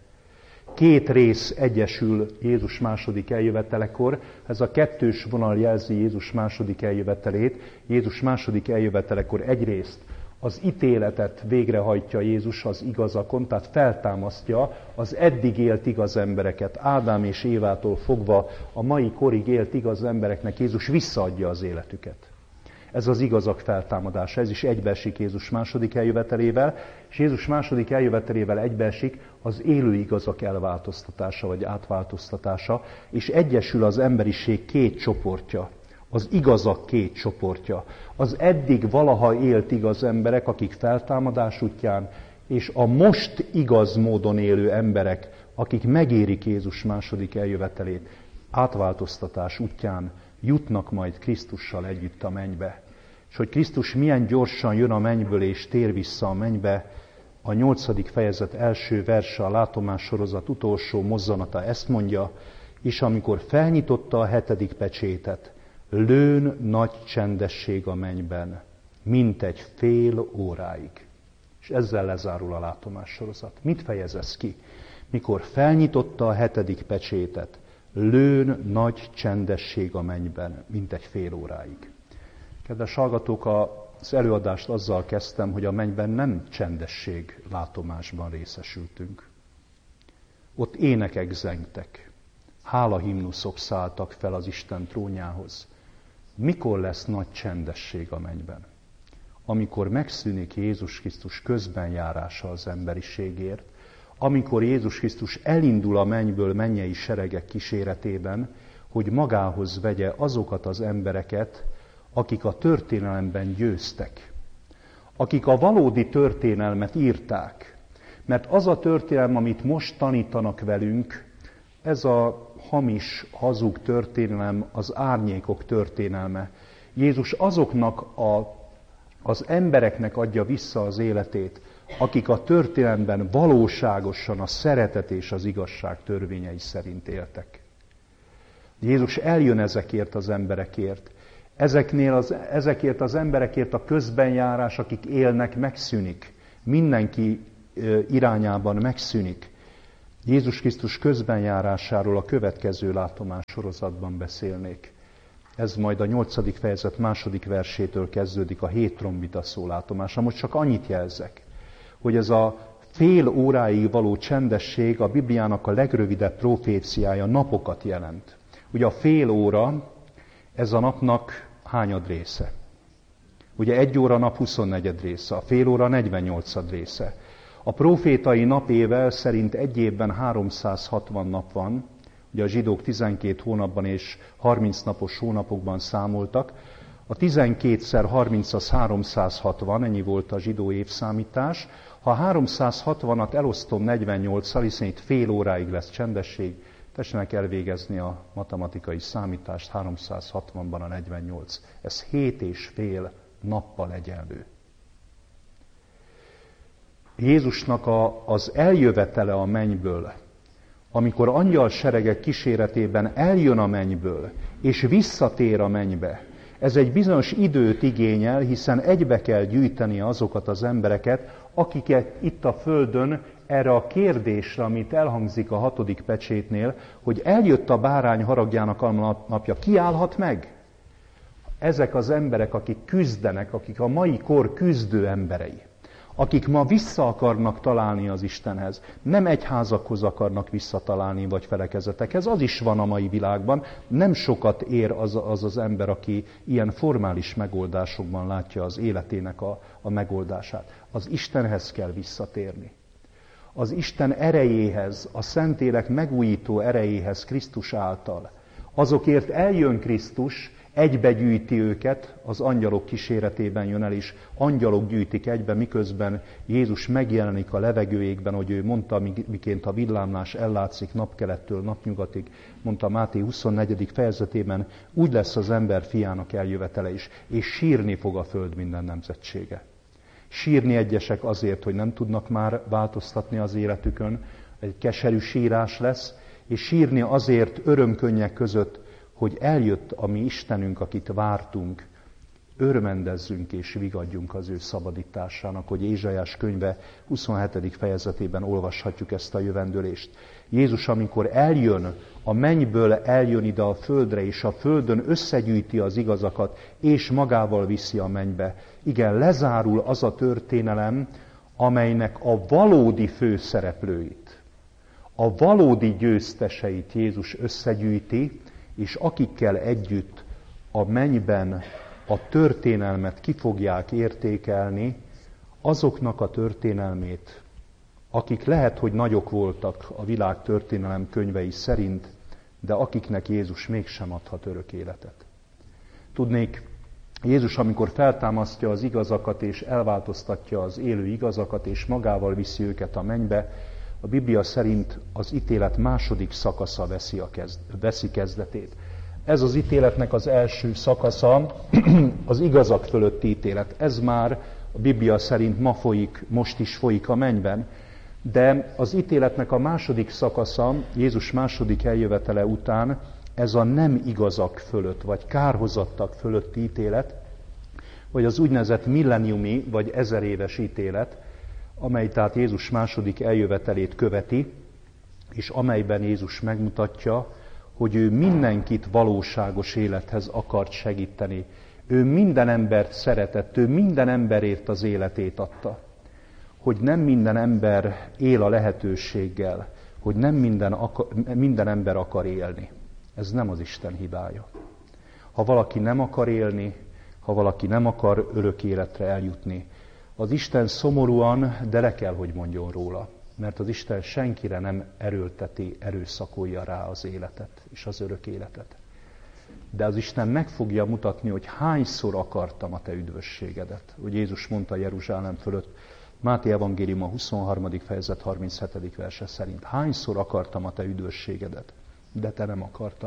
Két rész egyesül Jézus második eljövetelekor, ez a kettős vonal jelzi Jézus második eljövetelét. Jézus második eljövetelekor egyrészt az ítéletet végrehajtja Jézus az igazakon, tehát feltámasztja az eddig élt igaz embereket, Ádám és Évától fogva a mai korig élt igaz embereknek Jézus visszaadja az életüket. Ez az igazak feltámadása, ez is egybeesik Jézus második eljövetelével, és Jézus második eljövetelével egybeesik az élő igazak elváltoztatása vagy átváltoztatása, és egyesül az emberiség két csoportja. Az igazak két csoportja. Az eddig valaha élt igaz emberek, akik feltámadás útján, és a most igaz módon élő emberek, akik megérik Jézus második eljövetelét, átváltoztatás útján jutnak majd Krisztussal együtt a mennybe. És hogy Krisztus milyen gyorsan jön a mennyből és tér vissza a mennybe, a nyolcadik fejezet első verse, a látomás sorozat utolsó mozzanata ezt mondja, és amikor felnyitotta a hetedik pecsétet, lőn nagy csendesség a mennyben, mint egy fél óráig. És ezzel lezárul a látomás sorozat. Mit fejez ez ki? Mikor felnyitotta a hetedik pecsétet, lőn nagy csendesség a mennyben, mint egy fél óráig. Kedves hallgatók, az előadást azzal kezdtem, hogy a mennyben nem csendesség látomásban részesültünk. Ott énekek zengtek, hálahimnuszok szálltak fel az Isten trónjához. Mikor lesz nagy csendesség a mennyben? Amikor megszűnik Jézus Krisztus közbenjárása az emberiségért, amikor Jézus Krisztus elindul a mennyből mennyei seregek kíséretében, hogy magához vegye azokat az embereket, akik a történelemben győztek, akik a valódi történelmet írták. Mert az a történelem, amit most tanítanak velünk, ez a hamis, hazug történelem, az árnyékok történelme. Jézus azoknak a, az embereknek adja vissza az életét, akik a történelemben valóságosan a szeretet és az igazság törvényei szerint éltek. Jézus eljön ezekért az emberekért. Ezeknél az, ezekért az emberekért a közbenjárás, akik élnek, megszűnik. Mindenki irányában megszűnik. Jézus Krisztus közbenjárásáról a következő látomás sorozatban beszélnék. Ez majd a nyolcadik fejezet második versétől kezdődik a hét trombita szólátomása. Most csak annyit jelzek, hogy ez a fél óráig való csendesség a Bibliának a legrövidebb proféciája, napokat jelent. Ugye a fél óra, ez a napnak hányad része? Ugye egy óra nap huszonnegyed része, a fél óra negyvennyolcad része. A profétai napével szerint egy évben háromszázhatvan nap van, ugye a zsidók tizenkét hónapban és harminc napos hónapokban számoltak. A tizenkétszer harminc az háromszázhatvan, ennyi volt a zsidó évszámítás. Ha háromszázhatvanat elosztom negyvennyolccal, hiszen itt fél óráig lesz csendesség, tessenek elvégezni a matematikai számítást, háromszázhatvanban a negyvennyolc. Ez hét és fél nappal egyenlő. Jézusnak a, az eljövetele a mennyből, amikor angyalseregek kíséretében eljön a mennyből, és visszatér a mennybe, ez egy bizonyos időt igényel, hiszen egybe kell gyűjteni azokat az embereket, akiket itt a Földön erre a kérdésre, amit elhangzik a hatodik pecsétnél, hogy eljött a bárány haragjának napja, ki állhat meg? Ezek az emberek, akik küzdenek, akik a mai kor küzdő emberei, akik ma vissza akarnak találni az Istenhez, nem egyházakhoz akarnak visszatalálni, vagy felekezetekhez, az is van a mai világban, nem sokat ér az az, az ember, aki ilyen formális megoldásokban látja az életének a, a megoldását. Az Istenhez kell visszatérni. Az Isten erejéhez, a Szentlélek megújító erejéhez Krisztus által. Azokért eljön Krisztus, egybegyűjti őket, az angyalok kíséretében jön el, és angyalok gyűjtik egybe, miközben Jézus megjelenik a levegőjékben, hogy ő mondta, miként a villámlás ellátszik napkelettől napnyugatig, mondta Máté huszonnegyedik fejezetében, úgy lesz az ember fiának eljövetele is, és sírni fog a föld minden nemzetsége. Sírni egyesek azért, hogy nem tudnak már változtatni az életükön, egy keserű sírás lesz, és sírni azért örömkönnyek között, hogy eljött a mi Istenünk, akit vártunk, örvendezzünk és vigadjunk az ő szabadításának, hogy Ézsaiás könyve huszonhetedik fejezetében olvashatjuk ezt a jövendőlést. Jézus, amikor eljön, a mennyből eljön ide a földre, és a földön összegyűjti az igazakat, és magával viszi a mennybe. Igen, lezárul az a történelem, amelynek a valódi főszereplőit, a valódi győzteseit Jézus összegyűjti, és akikkel együtt a mennyben a történelmet ki fogják értékelni, azoknak a történelmét, akik lehet, hogy nagyok voltak a világ történelem könyvei szerint, de akiknek Jézus mégsem adhat örök életet. Tudnék, Jézus, amikor feltámasztja az igazakat és elváltoztatja az élő igazakat, és magával viszi őket a mennybe, a Biblia szerint az ítélet második szakasza veszi, a kezd, veszi kezdetét. Ez az ítéletnek az első szakasza, az igazak fölötti ítélet. Ez már a Biblia szerint ma folyik, most is folyik a mennyben. De az ítéletnek a második szakasza, Jézus második eljövetele után, ez a nem igazak fölött, vagy kárhozattak fölötti ítélet, vagy az úgynevezett milleniumi, vagy ezeréves ítélet, amely tehát Jézus második eljövetelét követi, és amelyben Jézus megmutatja, hogy ő mindenkit valóságos élethez akart segíteni. Ő minden embert szeretett, ő minden emberért az életét adta. Hogy nem minden ember él a lehetőséggel, hogy nem minden, akar, minden ember akar élni. Ez nem az Isten hibája. Ha valaki nem akar élni, ha valaki nem akar örök életre eljutni, az Isten szomorúan, de le kell, hogy mondjon róla. Mert az Isten senkire nem erőlteti, erőszakolja rá az életet és az örök életet. De az Isten meg fogja mutatni, hogy hányszor akartam a te üdvösségedet. Hogy Jézus mondta Jeruzsálem fölött, Máté evangélium a huszonharmadik fejezet harminchetedik verse szerint. Hányszor akartam a te üdvösségedet, de te nem akartad.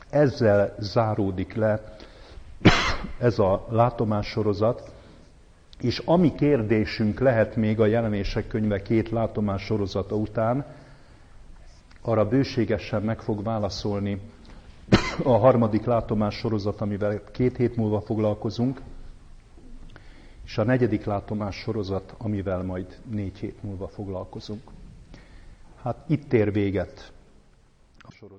Ezzel záródik le ez a látomássorozat, És ami kérdésünk lehet még a Jelenések könyve két látomás sorozata után, arra bőségesen meg fog válaszolni a harmadik látomás sorozat, amivel két hét múlva foglalkozunk, és a negyedik látomás sorozat, amivel majd négy hét múlva foglalkozunk. Hát itt ér véget a sorozat.